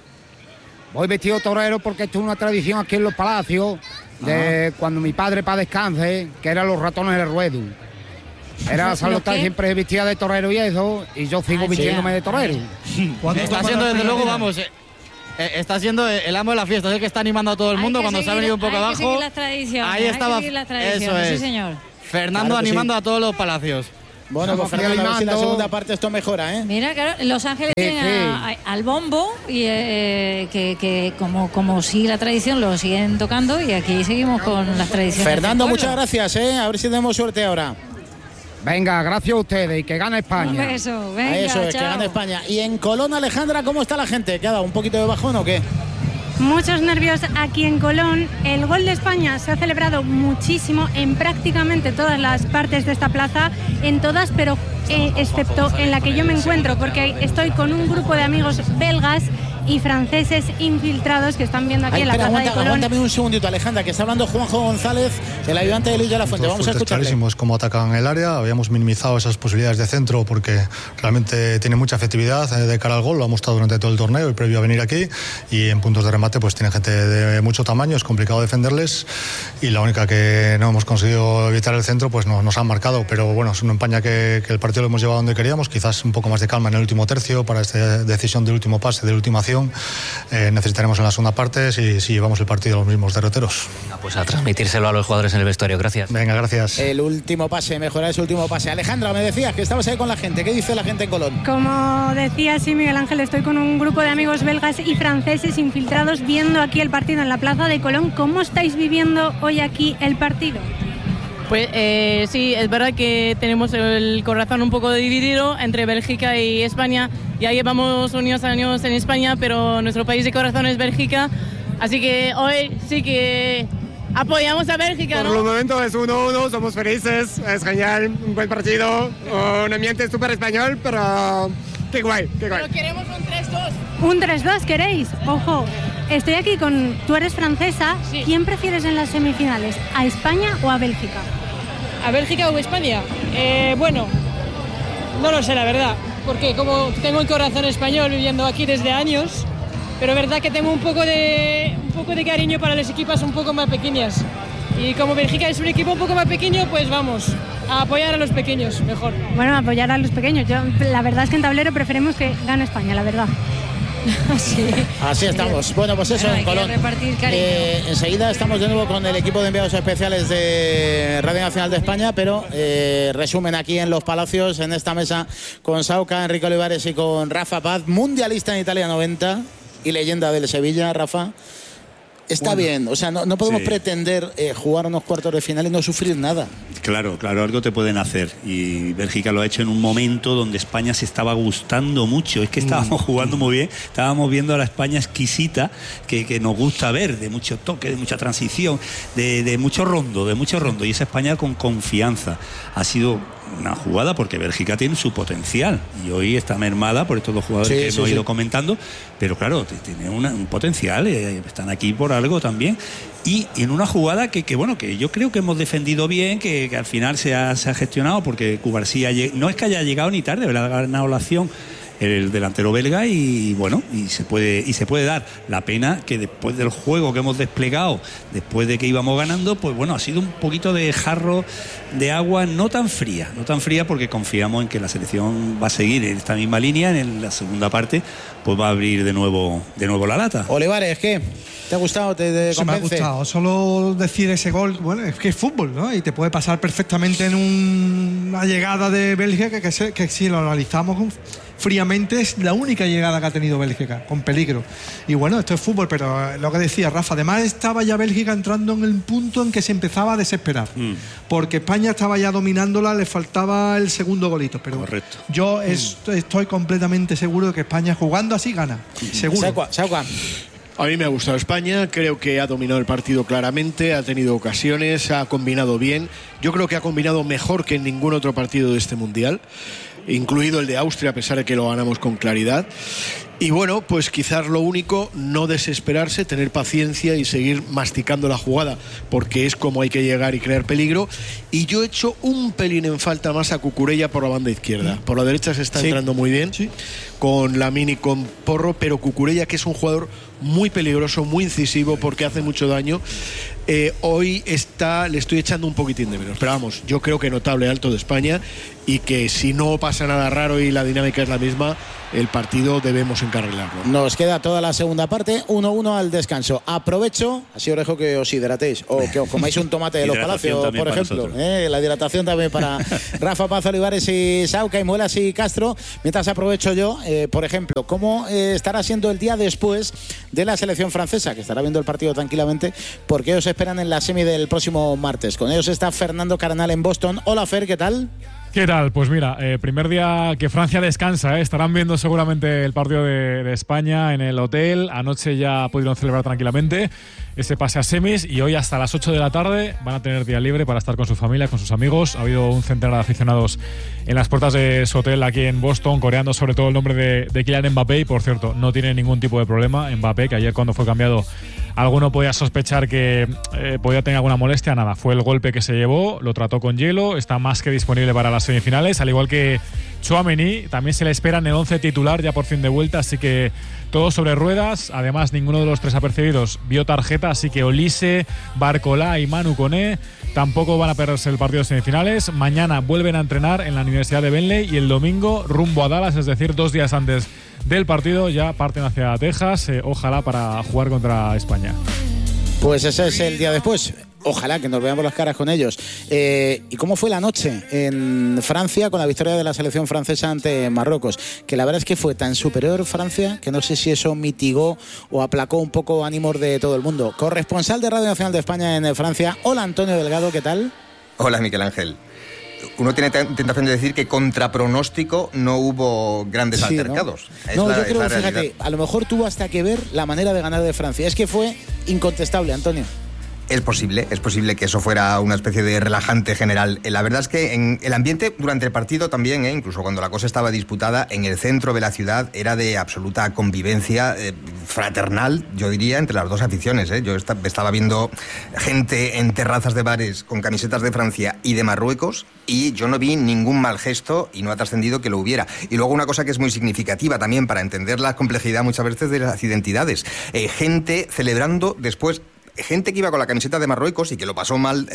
Voy vestido de torero porque esto es una tradición aquí en los Palacios, de cuando mi padre para descanse, que eran los ratones del ruedo. Era salutar siempre vestida de torero y eso, y yo sigo vistiéndome de torero. Está siendo desde luego, vamos, está siendo el amo de la fiesta, es el que está animando a todo el mundo cuando se ha venido un poco abajo. Ahí estaba, eso es. Sí, señor. Fernando claro animando a todos los Palacios. Bueno, pues Fernando, a ver si la segunda parte esto mejora, ¿eh? Mira, claro, Los Ángeles tienen al bombo y que como sigue la tradición lo siguen tocando y aquí seguimos con las tradiciones. Fernando, muchas gracias, ¿eh? A ver si tenemos suerte ahora. Venga, gracias a ustedes y que gane España. Un beso, venga, eso es, chao. que gane España. Y en Colón, Alejandra, ¿cómo está la gente? ¿Qué ha dado? ¿Un poquito de bajón o qué? Muchos nervios aquí en Colón. El gol de España se ha celebrado muchísimo en prácticamente todas las partes de esta plaza, en todas, pero excepto en la que yo me encuentro, porque estoy con un grupo de amigos belgas y franceses infiltrados que están viendo aquí en la plaza de Colón. Aguántame un segundito, Alejandra, que está hablando Juanjo González, el ayudante de Luis de la Fuente. Vamos a escucharle. Clarísimos cómo atacan el área, habíamos minimizado esas posibilidades de centro porque realmente tiene mucha efectividad de cara al gol, lo ha mostrado durante todo el torneo y previo a venir aquí, y en puntos de remate pues tiene gente de mucho tamaño, es complicado defenderles, y la única que no hemos conseguido evitar el centro pues nos han marcado, pero bueno, es una empaña que el partido lo hemos llevado donde queríamos, quizás un poco más de calma en el último tercio para esta decisión del último pase, de la última acción. Necesitaremos en la segunda parte si llevamos el partido a los mismos derroteros. Pues a transmitírselo a los jugadores en el vestuario, gracias. Venga, gracias. El último pase, mejorar ese último pase. Alejandra, me decías que estabas ahí con la gente, ¿qué dice la gente en Colón? Como decía sí, Miguel Ángel, estoy con un grupo de amigos belgas y franceses infiltrados viendo aquí el partido en la plaza de Colón. ¿Cómo estáis viviendo hoy aquí el partido? Pues sí, es verdad que tenemos el corazón un poco dividido entre Bélgica y España. Ya llevamos unos años en España, pero nuestro país de corazón es Bélgica. Así que hoy sí que apoyamos a Bélgica, ¿no? Por el momento es 1-1, somos felices, es genial, un buen partido, un ambiente súper español, pero qué guay, qué guay. Pero queremos un 3-2. ¿Un 3-2 queréis? Ojo, estoy aquí con... Tú eres francesa, sí. ¿Quién prefieres en las semifinales? ¿A España o a Bélgica? ¿A Bélgica o España? Bueno, no lo sé la verdad, porque como tengo el corazón español viviendo aquí desde años, pero es verdad que tengo un poco de cariño para las equipas un poco más pequeñas. Y como Bélgica es un equipo un poco más pequeño, pues vamos a apoyar a los pequeños, mejor. Bueno, apoyar a los pequeños. La verdad es que en tablero preferimos que gane España, la verdad. Sí. Así estamos. Bueno, pues eso, en Colón. Enseguida estamos de nuevo con el equipo de enviados especiales de Radio Nacional de España, pero resumen aquí en Los Palacios, en esta mesa, con Sauca, Enrique Olivares y con Rafa Paz, mundialista en Italia 90 y leyenda del Sevilla. Rafa, está bien, o sea, no podemos pretender jugar unos cuartos de final y no sufrir nada. Claro, algo te pueden hacer, y Bélgica lo ha hecho en un momento donde España se estaba gustando mucho, es que estábamos jugando muy bien, estábamos viendo a la España exquisita que nos gusta ver, de mucho toque, de mucha transición, de mucho rondo, y esa España con confianza. Ha sido una jugada porque Bélgica tiene su potencial y hoy está mermada por estos dos jugadores que hemos ido comentando, pero claro, tiene un potencial, están aquí por algo también, y en una jugada que yo creo que hemos defendido bien, que al final se ha gestionado, porque Cubarsí no es que haya llegado ni tarde, ha ganado la acción el delantero belga, y se puede dar. La pena que después del juego que hemos desplegado, después de que íbamos ganando, pues bueno, ha sido un poquito de jarro de agua no tan fría, porque confiamos en que la selección va a seguir en esta misma línea. En la segunda parte pues va a abrir de nuevo la lata. Olivares, ¿qué? ¿Te ha gustado? ¿Te convence? Me ha gustado. Solo decir ese gol, bueno, es que es fútbol, ¿no? Y te puede pasar perfectamente en una llegada de Bélgica que si lo analizamos fríamente es la única llegada que ha tenido Bélgica, con peligro. Y bueno, esto es fútbol, pero lo que decía Rafa, además estaba ya Bélgica entrando en el punto en que se empezaba a desesperar, porque España estaba ya dominándola, le faltaba el segundo golito, pero correcto. Yo estoy completamente seguro de que España jugando así gana, seguro. A mí me ha gustado España, creo que ha dominado el partido claramente, ha tenido ocasiones, ha combinado bien. Yo creo que ha combinado mejor que en ningún otro partido de este Mundial, incluido el de Austria, a pesar de que lo ganamos con claridad. Y bueno, pues quizás lo único, no desesperarse, tener paciencia y seguir masticando la jugada, porque es como hay que llegar y crear peligro. Y yo he hecho un pelín en falta más a Cucurella por la banda izquierda. Por la derecha se está entrando muy bien, con Lamine y con Porro, pero Cucurella, que es un jugador muy peligroso, muy incisivo, porque hace mucho daño, hoy le estoy echando un poquitín de menos. Pero vamos, yo creo que notable alto de España, y que si no pasa nada raro y la dinámica es la misma, el partido debemos encarrilarlo. Nos queda toda la segunda parte, 1-1 al descanso. Aprovecho, así os dejo que os hidratéis o que os comáis un tomate de los Palacios, por ejemplo. La hidratación también para Rafa Paz Olivares y Sauca y Muelas y Castro. Mientras aprovecho yo, por ejemplo, ¿cómo estará siendo el día después de la selección francesa, que estará viendo el partido tranquilamente, porque ellos esperan en la semi del próximo martes? Con ellos está Fernando Carnal en Boston. Hola Fer, ¿qué tal? ¿Qué tal? Pues mira, primer día que Francia descansa, estarán viendo seguramente el partido de España en el hotel. Anoche ya pudieron celebrar tranquilamente ese pase a semis y hoy hasta las 8 de la tarde van a tener día libre para estar con su familia, con sus amigos. Ha habido un centenar de aficionados en las puertas de su hotel aquí en Boston, coreando sobre todo el nombre de Kylian Mbappé. Y por cierto, no tiene ningún tipo de problema Mbappé, que ayer cuando fue cambiado alguno podía sospechar que podía tener alguna molestia. Nada, fue el golpe que se llevó, lo trató con hielo, está más que disponible para las semifinales, al igual que Tchouaméni. También se le espera en el 11 titular ya por fin de vuelta, así que todo sobre ruedas. Además, ninguno de los tres apercibidos vio tarjeta, así que Olise, Barcola y Manu Koné tampoco van a perderse el partido de semifinales. Mañana vuelven a entrenar en la Universidad de Bentley y el domingo rumbo a Dallas, es decir, 2 días antes del partido ya parten hacia Texas, ojalá para jugar contra España. Pues ese es el día después. Ojalá que nos veamos las caras con ellos. ¿Y cómo fue la noche en Francia con la victoria de la selección francesa ante Marruecos? Que la verdad es que fue tan superior Francia que no sé si eso mitigó o aplacó un poco ánimos de todo el mundo. Corresponsal de Radio Nacional de España en Francia. Hola Antonio Delgado, ¿qué tal? Hola Miguel Ángel. Uno tiene tentación de decir que contra pronóstico no hubo grandes altercados. ¿No? Yo creo que, fíjate, a lo mejor tuvo hasta que ver la manera de ganar de Francia. Es que fue incontestable, Antonio. Es posible que eso fuera una especie de relajante general. La verdad es que en el ambiente durante el partido también, incluso cuando la cosa estaba disputada, en el centro de la ciudad era de absoluta convivencia fraternal, yo diría, entre las dos aficiones. Yo estaba viendo gente en terrazas de bares con camisetas de Francia y de Marruecos y yo no vi ningún mal gesto y no ha trascendido que lo hubiera. Y luego una cosa que es muy significativa también para entender la complejidad muchas veces de las identidades. Gente celebrando después. Gente que iba con la camiseta de Marruecos y que lo pasó mal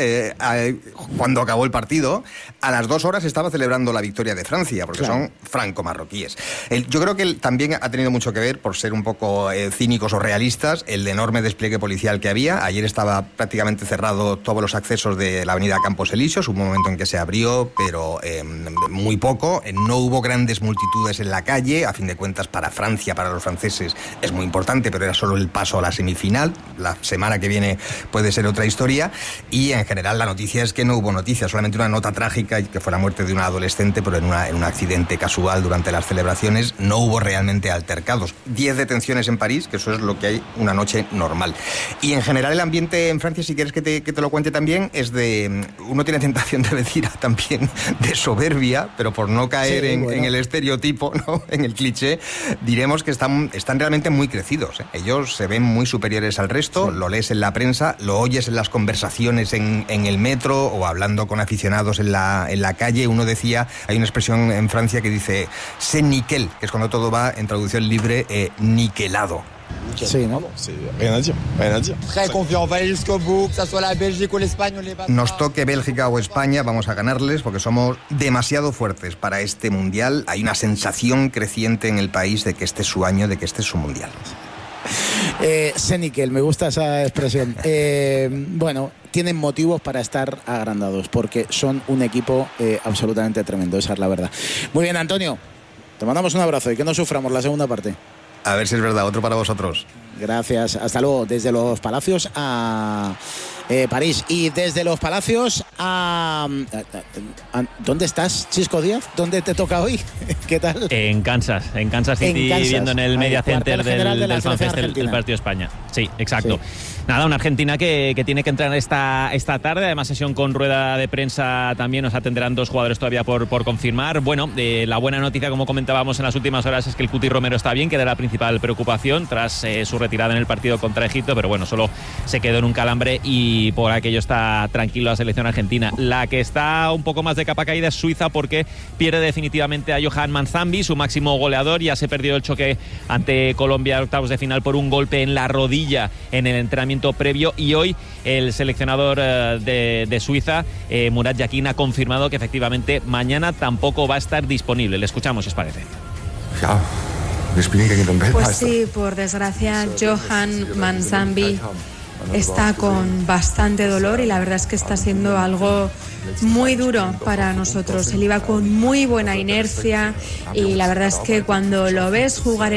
cuando acabó el partido, a las 2 horas estaba celebrando la victoria de Francia, porque son franco-marroquíes. Yo creo que también ha tenido mucho que ver, por ser un poco cínicos o realistas, el enorme despliegue policial que había. Ayer estaba prácticamente cerrado todos los accesos de la avenida Campos Elíseos, hubo un momento en que se abrió, pero muy poco. No hubo grandes multitudes en la calle, a fin de cuentas para Francia, para los franceses, es muy importante, pero era solo el paso a la semifinal. La semana que viene puede ser otra historia y en general la noticia es que no hubo noticias, solamente una nota trágica que fue la muerte de una adolescente, pero en un accidente casual durante las celebraciones. No hubo realmente altercados. 10 detenciones en París, que eso es lo que hay una noche normal. Y en general el ambiente en Francia, si quieres que te lo cuente también, es de... Uno tiene tentación de decir también de soberbia, pero por no caer en el estereotipo, ¿no? En el cliché, diremos que están realmente muy crecidos. Ellos se ven muy superiores al resto, lo lees en la prensa, lo oyes en las conversaciones en el metro o hablando con aficionados en la calle. Uno decía, hay una expresión en Francia que dice c'est nickel, que es cuando todo va, en traducción libre, niquelado. Sí, ¿no? Nos toque Bélgica o España, vamos a ganarles porque somos demasiado fuertes para este mundial. Hay una sensación creciente en el país de que este es su año, de que este es su mundial. Senikel, me gusta esa expresión. Bueno, tienen motivos para estar agrandados porque son un equipo absolutamente tremendo, esa es la verdad. Muy bien, Antonio. Te mandamos un abrazo y que no suframos la segunda parte. A ver si es verdad, otro para vosotros. Gracias, hasta luego. Desde los Palacios a París y desde los Palacios a ¿dónde estás, Chisco Díaz? ¿Dónde te toca hoy? ¿Qué tal? En Kansas City, viendo en el Media Center del FanFest el partido de España. Sí, exacto. Sí. Nada, una Argentina que tiene que entrar esta tarde, además sesión con rueda de prensa también, nos atenderán 2 jugadores todavía por confirmar. Bueno, la buena noticia, como comentábamos en las últimas horas, es que el Cuti Romero está bien, que era la principal preocupación tras su retirada en el partido contra Egipto, pero bueno, solo se quedó en un calambre y por aquello está tranquilo la selección argentina. La que está un poco más de capa caída es Suiza, porque pierde definitivamente a Johan Manzambi, su máximo goleador. Ya se perdió el choque ante Colombia en octavos de final por un golpe en la rodilla en el entrenamiento previo, y hoy el seleccionador de Suiza, Murat Yakin, ha confirmado que efectivamente mañana tampoco va a estar disponible. Le escuchamos, si os parece. Pues sí, por desgracia, Johan Manzambi está con bastante dolor y la verdad es que está siendo algo muy duro para nosotros. Él iba con muy buena inercia y la verdad es que cuando lo ves jugar